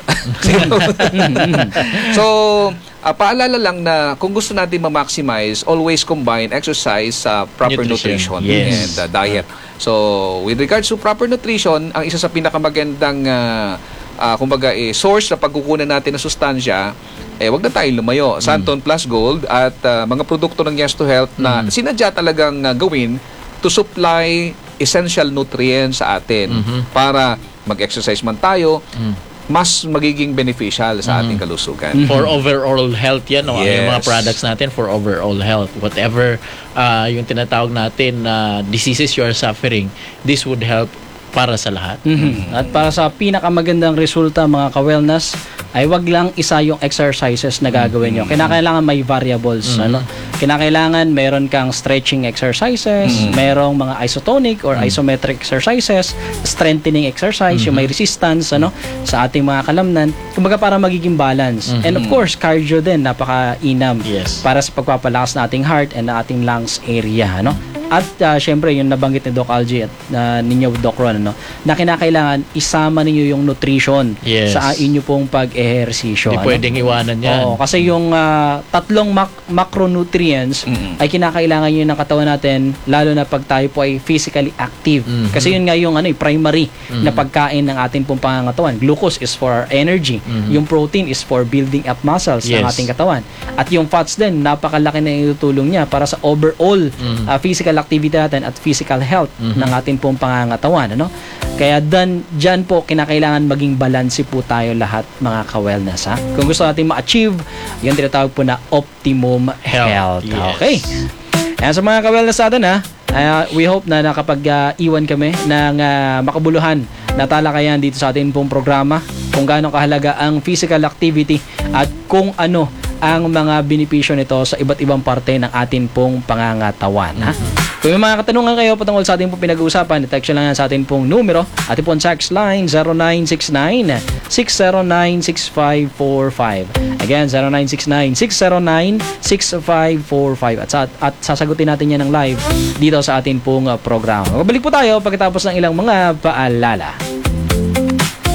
so, ah, paalala lang na kung gusto natin ma-maximize, always combine exercise sa proper Nutrition. nutrition, Yes. and uh, diet. So, with regards to proper nutrition, ang isa sa pinakamagandang uh, uh, kumbaga, eh, source na pagkukunan natin ng sustansya, eh, wag na tayong lumayo. Santon Plus Gold at uh, mga produkto ng Yes to Health na sinadya talagang uh, gawin to supply essential nutrients sa atin para mag-exercise man tayo, mas magiging beneficial sa ating kalusugan. For overall health yan, no? Yung mga Yes. products natin for overall health. Whatever ah, yung tinatawag natin na diseases you are suffering, this would help para sa lahat. Mhm. At para sa pinakamagandang resulta, mga ka-wellness, ay wag lang isa yung exercises na gagawin nyo. Kinakailangan may variables. Ano? Kinakailangan meron kang stretching exercises, merong mga isotonic or isometric exercises, strengthening exercise, yung may resistance ano, sa ating mga kalamnan. Kumbaga para magiging balance. And of course, cardio din, napaka-inam Yes. para sa pagpapalakas ng ating heart and ng ating lungs area. Ano? At uh, syempre, yung nabanggit ni Doc Algie at uh, ninyo, Doc Ron, ano, na kinakailangan isama ninyo yung nutrition Yes. sa inyo pong pag-ehersisyo. Hindi ano? pwedeng iwanan yan. Oo, kasi yung ah, tatlong mac- macronutrients ay kinakailangan yun ng katawan natin, lalo na pag tayo po ay physically active. Mhm. Kasi yun nga yung ano, eh, primary na pagkain ng ating pong pangangatawan. Glucose is for energy. Yung protein is for building up muscles ng Yes. ating katawan. At yung fats din, napakalaki na itutulong niya para sa overall ah, physical activity natin at physical health ng ating pong pangangatawan. Ano? Kaya dan, dyan po, kinakailangan maging balanse po tayo lahat, mga ka-wellness. Ha? Kung gusto natin ma-achieve, yung tinatawag po na optimum health. Health, yes. Okay. Ayan, sa mga ka-wellness natin, ha? Uh, we hope na nakapag-iwan kami ng uh, makabuluhan na talakayan dito sa ating pong programa kung gaano kahalaga ang physical activity at kung ano ang mga benepisyo nito sa iba't ibang parte ng ating pong pangangatawan. Ha? Kung may mga katanungan kayo patungkol sa ating pong pinag-uusapan, i-text lang yan sa ating pong numero. Ating pong text line zero nine six nine, six zero nine, six five four five. Again, zero nine six nine, six zero nine, six five four five. At, sa, at sasagutin natin yan ng live dito sa ating pong uh, programa. Magbalik po tayo pagkatapos ng ilang mga paalala.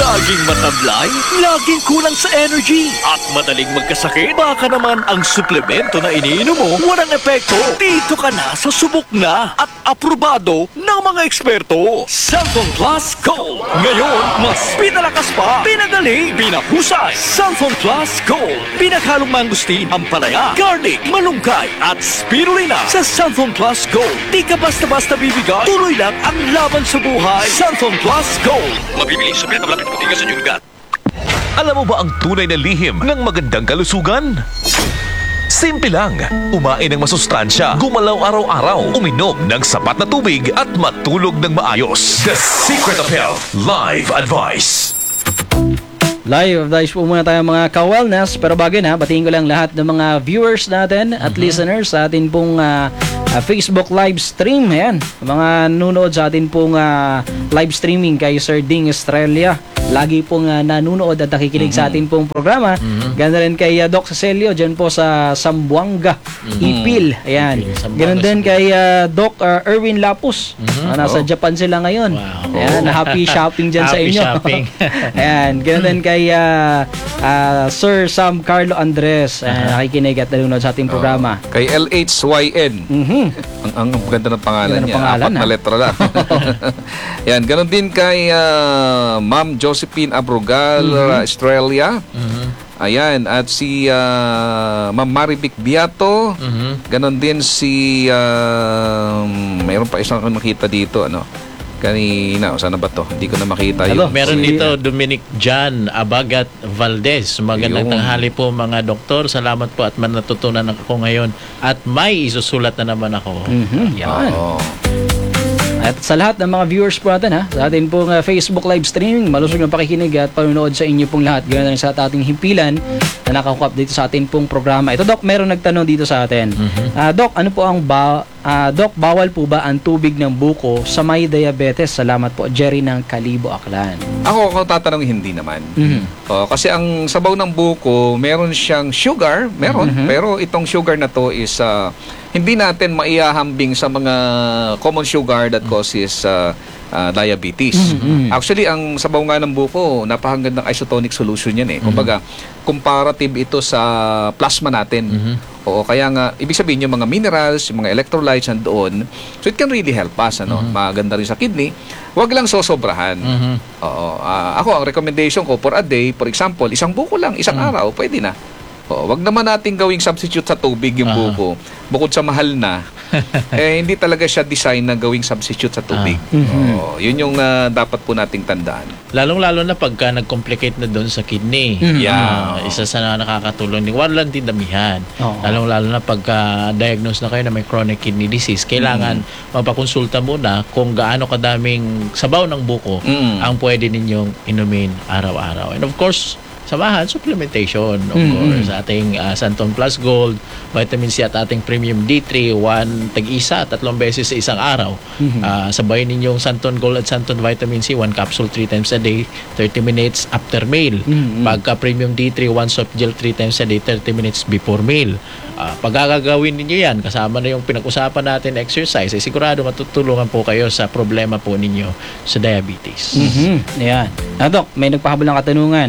Laging matablay, laging kulang sa energy, at madaling magkasakit. Baka naman ang suplemento na iniinom mo walang epekto. Dito ka na sa subok na at aprobado ng mga eksperto. Cellphone Plus Gold. Ngayon, mas pinalakas pa, pinagaling, pinahusay. Cellphone Plus Gold. Pinaghalong mangustin, ampalaya, garlic, malunggay, at spirulina. Sa Cellphone Plus Gold, di ka basta-basta bibigay. Tuloy lang ang laban sa buhay. Cellphone Plus Gold. Mabibili sa Pinatablaket Putika sa Nyugat. Alam mo ba ang tunay na lihim ng magandang kalusugan? Simple lang. Umain ng masustansya, gumalaw araw-araw, uminom ng sapat na tubig at matulog ng maayos. The Secret of Health Live Advice. Live advice po muna tayo mga ka-wellness. Pero bago na, batiin ko lang lahat ng mga viewers natin at mm-hmm. listeners sa atin pong uh, uh, Facebook live stream. Ayan, mga nunood sa atin pong uh, live streaming kay Sir Ding Estrella. Lagi pong uh, nanunood at nakikinig mm-hmm. sa atin pong programa. Mm-hmm. Ganda rin kay uh, Doc Cecilio dyan po sa Sambuanga, mm-hmm. Ipil. Ayan. Ganon din kay uh, Doc uh, Erwin Lapus. Mm-hmm. Uh, nasa oh. Japan sila ngayon. Wow. Ayan, happy shopping dyan sa inyo. Happy shopping. Ayan, ganon din kay uh, uh, Sir Sam Carlo Andres. Uh, uh-huh. Nakikinig at nanonood sa ating programa. Oh. Kay L H Y N. Mm-hmm. Ang, ang ganda ng pangalan ganda niya. Pangalan, apat ha? Na letra lang. Yan, ganon din kay uh, Ma'am Josephine Abrogal, mm-hmm. Australia. Mm-hmm. Ayan, at si uh, Ma'am Marivic Biato. Mm-hmm. Ganon din si uh, mayroon pa isang nakita dito, ano? Kanina, o sana ba to? Hindi ko na makita Hello, yun. meron si, dito Dominic John Abagat Valdez. Magandang Ayun. tanghali po mga doktor. Salamat po at man natutunan ako ngayon. At may isusulat na naman ako. Mm-hmm. Yan. Oo. At sa lahat ng mga viewers po natin ha, sa atin pong uh, Facebook live streaming, malusog na pakikinig at panonood sa inyo pong lahat. Ganoon rin sa ating himpilan na nakakup dito sa ating pong programa. Ito Doc, meron nagtanong dito sa atin. Mm-hmm. Uh, Doc, ano po ang ba uh, Doc, bawal po ba ang tubig ng buko sa may diabetes? Salamat po, Jerry ng Kalibo, Aklan. Ako, kung tatanungin, hindi naman. Mm-hmm. Uh, kasi ang sabaw ng buko, meron siyang sugar, meron, mm-hmm. pero itong sugar na to is uh, hindi natin maihahambing sa mga common sugar that causes uh, uh, diabetes. Mm-hmm. Actually, ang sabaw nga ng buko, napakagand ng isotonic solution yan eh. Kumbaga, comparative ito sa plasma natin. Mm-hmm. Oo, kaya nga, ibig sabihin yung mga minerals, yung mga electrolytes nandoon, so it can really help us, ano? Mm-hmm. Maganda rin sa kidney. Huwag lang sosobrahan. Mm-hmm. Oo, uh, ako, ang recommendation ko for a day, for example, isang buko lang, isang mm-hmm. araw, pwede na. Oo, wag naman nating gawing substitute sa tubig yung uh-huh. buko. Bukod sa mahal na, eh hindi talaga siya design na gawing substitute sa tubig. Uh-huh. Oo, yun yung uh, dapat po nating tandaan. Lalong-lalo na pagka nag-complicate na doon sa kidney. Mm-hmm. Yeah. Uh, isa sa nakakatulong din. Walang tindamihan. Uh-huh. Lalong-lalo na pagka diagnose na kayo na may chronic kidney disease, kailangan mm-hmm. mapakonsulta muna kung gaano kadaming sabaw ng buko mm-hmm. ang pwede ninyong inumin araw-araw. And of course, samahan, supplementation, of mm-hmm. course, ating uh, Santon Plus Gold, vitamin C at ating Premium D three, one tag-isa, tatlong beses sa isang araw. Mm-hmm. Uh, sabayin ninyong Santon Gold at Santon Vitamin C, one capsule three times a day, thirty minutes after meal. Mm-hmm. Pagka Premium D three, one soft gel three times a day, thirty minutes before meal. Uh, pag gagawin ninyo yan, kasama na yung pinag-usapan natin exercise, eh, sigurado matutulungan po kayo sa problema po ninyo sa diabetes. Mm-hmm. Yan. Ah, Doc, may nagpahabol ng katanungan.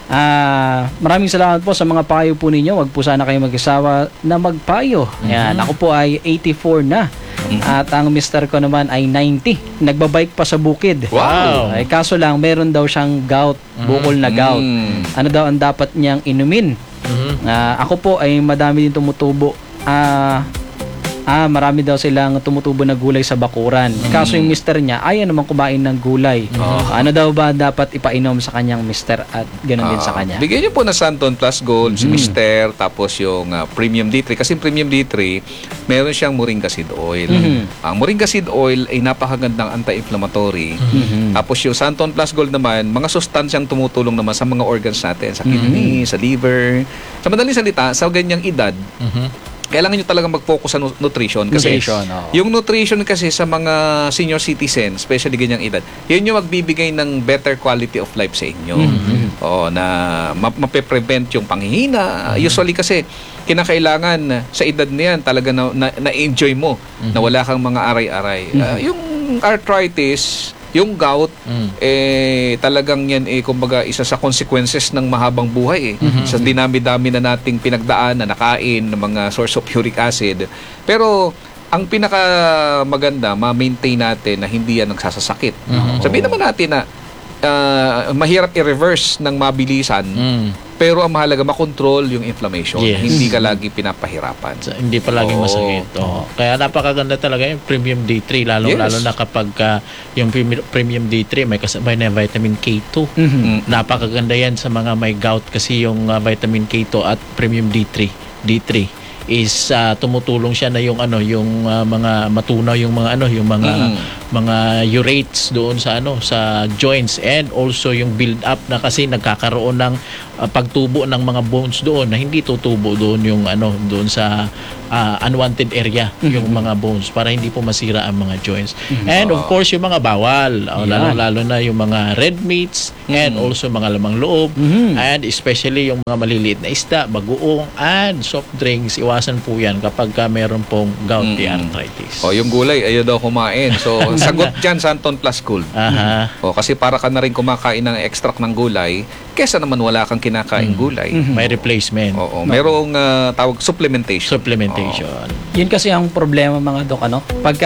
Ah, maraming salamat po sa mga payo po ninyo. Wag po sana kayo mag-isawa na magpayo. Ayan, mm-hmm. ako po ay eighty-four na. Mm-hmm. At ang mister ko naman ay ninety. Nagbabike pa sa bukid. Wow. Ay, kaso lang meron daw siyang gout, bukol na gout. Mm-hmm. Ano daw ang dapat niyang inumin? Mm-hmm. Ah, ako po ay madami din tumutubo. Ah, Ah, marami daw silang tumutubo na gulay sa bakuran. Mm. Kaso yung mister niya, ayaw naman kumain ng gulay. Oh. Ano daw ba dapat ipainom sa kanyang mister at ganoon uh, din sa kanya? Bigyan niyo po na Santon Plus Gold, mm. si mister, tapos yung uh, Premium D three. Kasi Premium D three, meron siyang Moringa Seed Oil. Mm-hmm. Ang Moringa Seed Oil ay napakagandang anti-inflammatory. Mm-hmm. Tapos yung Santon Plus Gold naman, mga sustansyang tumutulong naman sa mga organs natin, sa kidney, mm-hmm. sa liver. Sa madaling salita, sa ganyang edad, mm-hmm. kailangan nyo talaga mag-focus sa nutrition kasi nutrition, oh. yung nutrition kasi sa mga senior citizens, especially ganyang edad, yun yung magbibigay ng better quality of life sa inyo. Mm-hmm. O, na ma- mape-prevent yung panghihina. Mm-hmm. Usually kasi kinakailangan sa edad na yan talaga na, na, na-enjoy mo, mm-hmm. na wala kang mga aray-aray. Mm-hmm. Uh, yung arthritis, yung gout, Mm. eh, talagang yan, eh, kumbaga, isa sa consequences ng mahabang buhay, eh. Sa dinami-dami na nating pinagdaan, na nakain, ng mga source of uric acid. Pero, ang pinaka maganda, ma-maintain natin na hindi yan nagsasasakit. Sabihin naman natin na uh, mahirap i-reverse ng mabilisan, Mm. pero ang mahalaga makontrol yung inflammation. Yes. Hindi ka lagi pinapahirapan. So, hindi pa laging Oo. masakit. Oo. Kaya napakaganda talaga yung Premium D three, lalo Yes. lalo na kapag ah, yung Premium- Premium D three may kasabay na vitamin K two. Mm. Napakaganda yan sa mga may gout kasi yung ah, vitamin K two at Premium D three. D three is ah, tumutulong siya na yung ano yung ah, mga matunaw yung mga ano yung mga Mm. mga urates doon sa ano sa joints, and also yung build up na kasi nagkakaroon ng ah, pagtubo ng mga bones doon na hindi tutubo doon yung ano doon sa ah, unwanted area yung mga bones para hindi po masira ang mga joints. And of course yung mga bawal, oh, lalo lalo na yung mga red meats and also mga lamang loob, and especially yung mga maliliit na isda, bagoong and soft drinks, iwasan po yan kapag ka meron pong gouty arthritis. O, yung gulay, ayaw daw kumain. So, sagot dyan, Santon Plus Gold. Aha. O, kasi para ka na rin kumakain ng extract ng gulay, kesa naman wala kang kinakain gulay. May replacement. Oo, merong ah, tawag supplementation. Supplementation. Yun kasi ang problema mga dok, ano? Pagka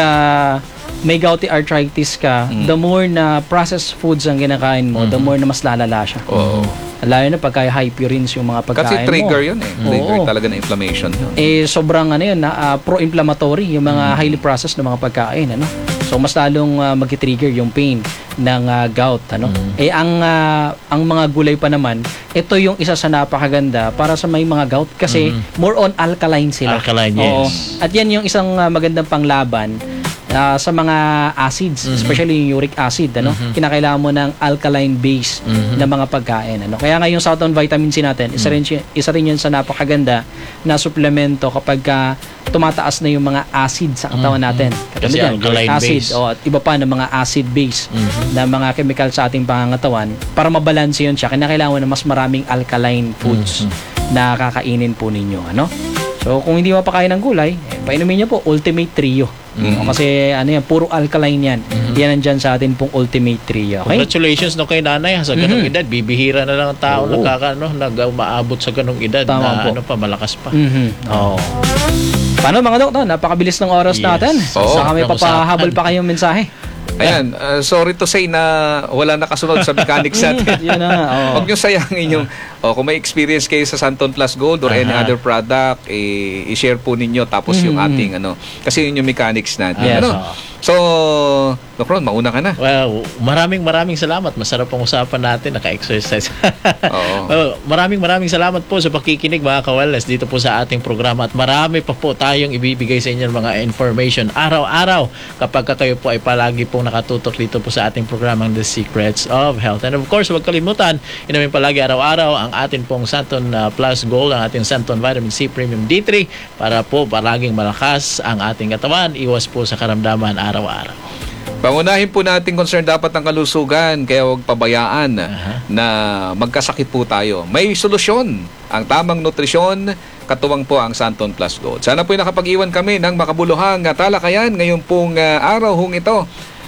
may gouty arthritis ka, Mm. the more na processed foods ang kinakain mo, the more na mas lalala siya. Oo. Lalo na pagka high purines yung mga pagkain Kasi trigger mo. yun eh. Trigger Oo. talaga na inflammation yun. Eh, sobrang ano yun, na, ah, pro-inflammatory yung mga highly processed na mga pagkain, ano? So, mas lalong uh, mag-trigger yung pain ng ah, gout, ano? Eh, ang, ah, ang mga gulay pa naman, ito yung isa sa napakaganda para sa may mga gout kasi more on alkaline sila. Alkaline, Oo. yes. At yan yung isang ah, magandang panglaban ah, sa mga acids, especially yung uric acid, ano? Kinakailangan mo ng alkaline base na mga pagkain, ano? Kaya nga yung Southern vitamin C natin, isa rin siya- isa rin yun sa napakaganda na suplemento kapag ka tumataas na yung mga acid sa katawan natin. Katulad Kasi yan, alkaline uric acid, base. o at iba pa ng mga acid base na mga chemical sa ating pangangatawan. Para mabalanse yun siya, kinakailangan na mas maraming alkaline foods na kakainin po ninyo, ano? So, kung hindi mapakain ng gulay, eh, painumin niyo po Ultimate Trio. O, kasi ano yan, puro alkaline yan. Yan nandyan sa atin pong Ultimate Trio. Okay? Congratulations no kay nanay ha, sa ganung edad. Bibihira na lang ang tao Oo. nagkaka ano, nag-umaabot sa ganung edad Tama na po. ano pa malakas pa. Mhm. Oo. Paano mga doktor? Napakabilis ng oras Yes. natin. Oo. Saka may Napag-usapan. papahabol pa kayong mensahe. Ayan, uh, sorry to say na wala nakasunod sa mechanics natin. Yun na nga. oo. Huwag nyo sayangin yung, oh, kung may experience kayo sa Santon Plus Gold or any Aha. other product, eh, i-share po ninyo tapos yung ating ano, kasi yun yung mechanics natin. Yes. Ano? So, Doc Ron, mauna ka na. Well, maraming maraming salamat. Masarap ang usapan natin. Naka-exercise. Oo. Well, maraming maraming salamat po sa pakikinig mga ka-wellness dito po sa ating programa. At marami pa po tayong ibibigay sa inyo ng mga information araw-araw kapag ka kayo po ay palagi pong nakatutok dito po sa ating programang The Secrets of Health. And of course, huwag kalimutan, inamin palagi araw-araw ang ating pong Santon uh, Plus Gold, ang ating Santon Vitamin C Premium D three para po palaging malakas ang ating katawan. Iwas po sa karamdaman araw-araw. Pangunahin po natin concern dapat ng kalusugan, kaya huwag pabayaan na magkasakit po tayo. May solusyon, ang tamang nutrisyon, katuwang po ang Santon Plus Gold. Sana po nakapag-iwan kami ng makabuluhang uh, talakayan ngayong pong uh, araw hong ito.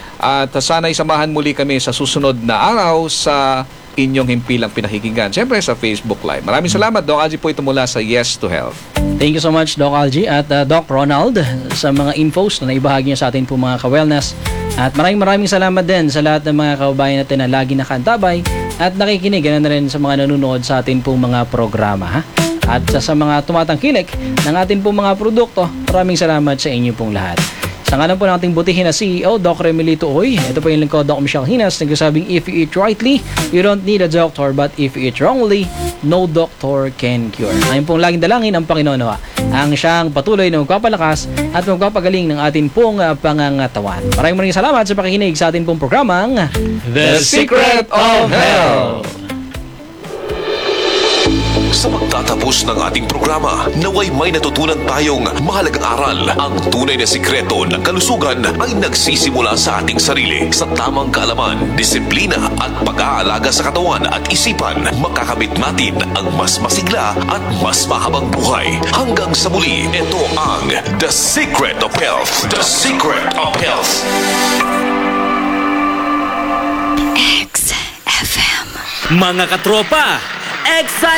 At uh, sana'y samahan muli kami sa susunod na araw sa inyong himpilang pinakikinggan. Siyempre sa Facebook Live. Maraming salamat, Doc Algie po ito mula sa Yes to Health. Thank you so much, Doc Algie at uh, Doc Ronald sa mga infos na naibahagi niyo sa atin po mga ka-wellness. At maraming maraming salamat din sa lahat ng mga kababayan natin na lagi nakantabay at nakikinig na rin sa mga nanonood sa atin pong mga programa. Ha? At sa, sa mga tumatangkilik ng atin pong mga produkto, maraming salamat sa inyo pong lahat. Sa ngalan po ng ating butihin na C E O, Doc Remelito Oy, ito po yung lingkod, Doc Michelle Hinas, nagsasabing if you eat rightly, you don't need a doctor, but if you eat wrongly, no doctor can cure. Ngayon pong laging dalangin ang Panginoon nawa, ang siyang patuloy na magpapalakas at magpapagaling ng atin pong uh, pangangatawan. Maraming maraming salamat sa pakikinig sa atin pong programang The Secret of Health. Sa pagtatapos ng ating programa, naway may natutunan tayong mahalagang aral. Ang tunay na sikreto ng kalusugan ay nagsisimula sa ating sarili. Sa tamang kaalaman, disiplina at pag-aalaga sa katawan at isipan, makakamit natin ang mas masigla at mas mahabang buhay. Hanggang sa muli, ito ang The Secret of Health. The Secret of Health. Mga katropa, excited!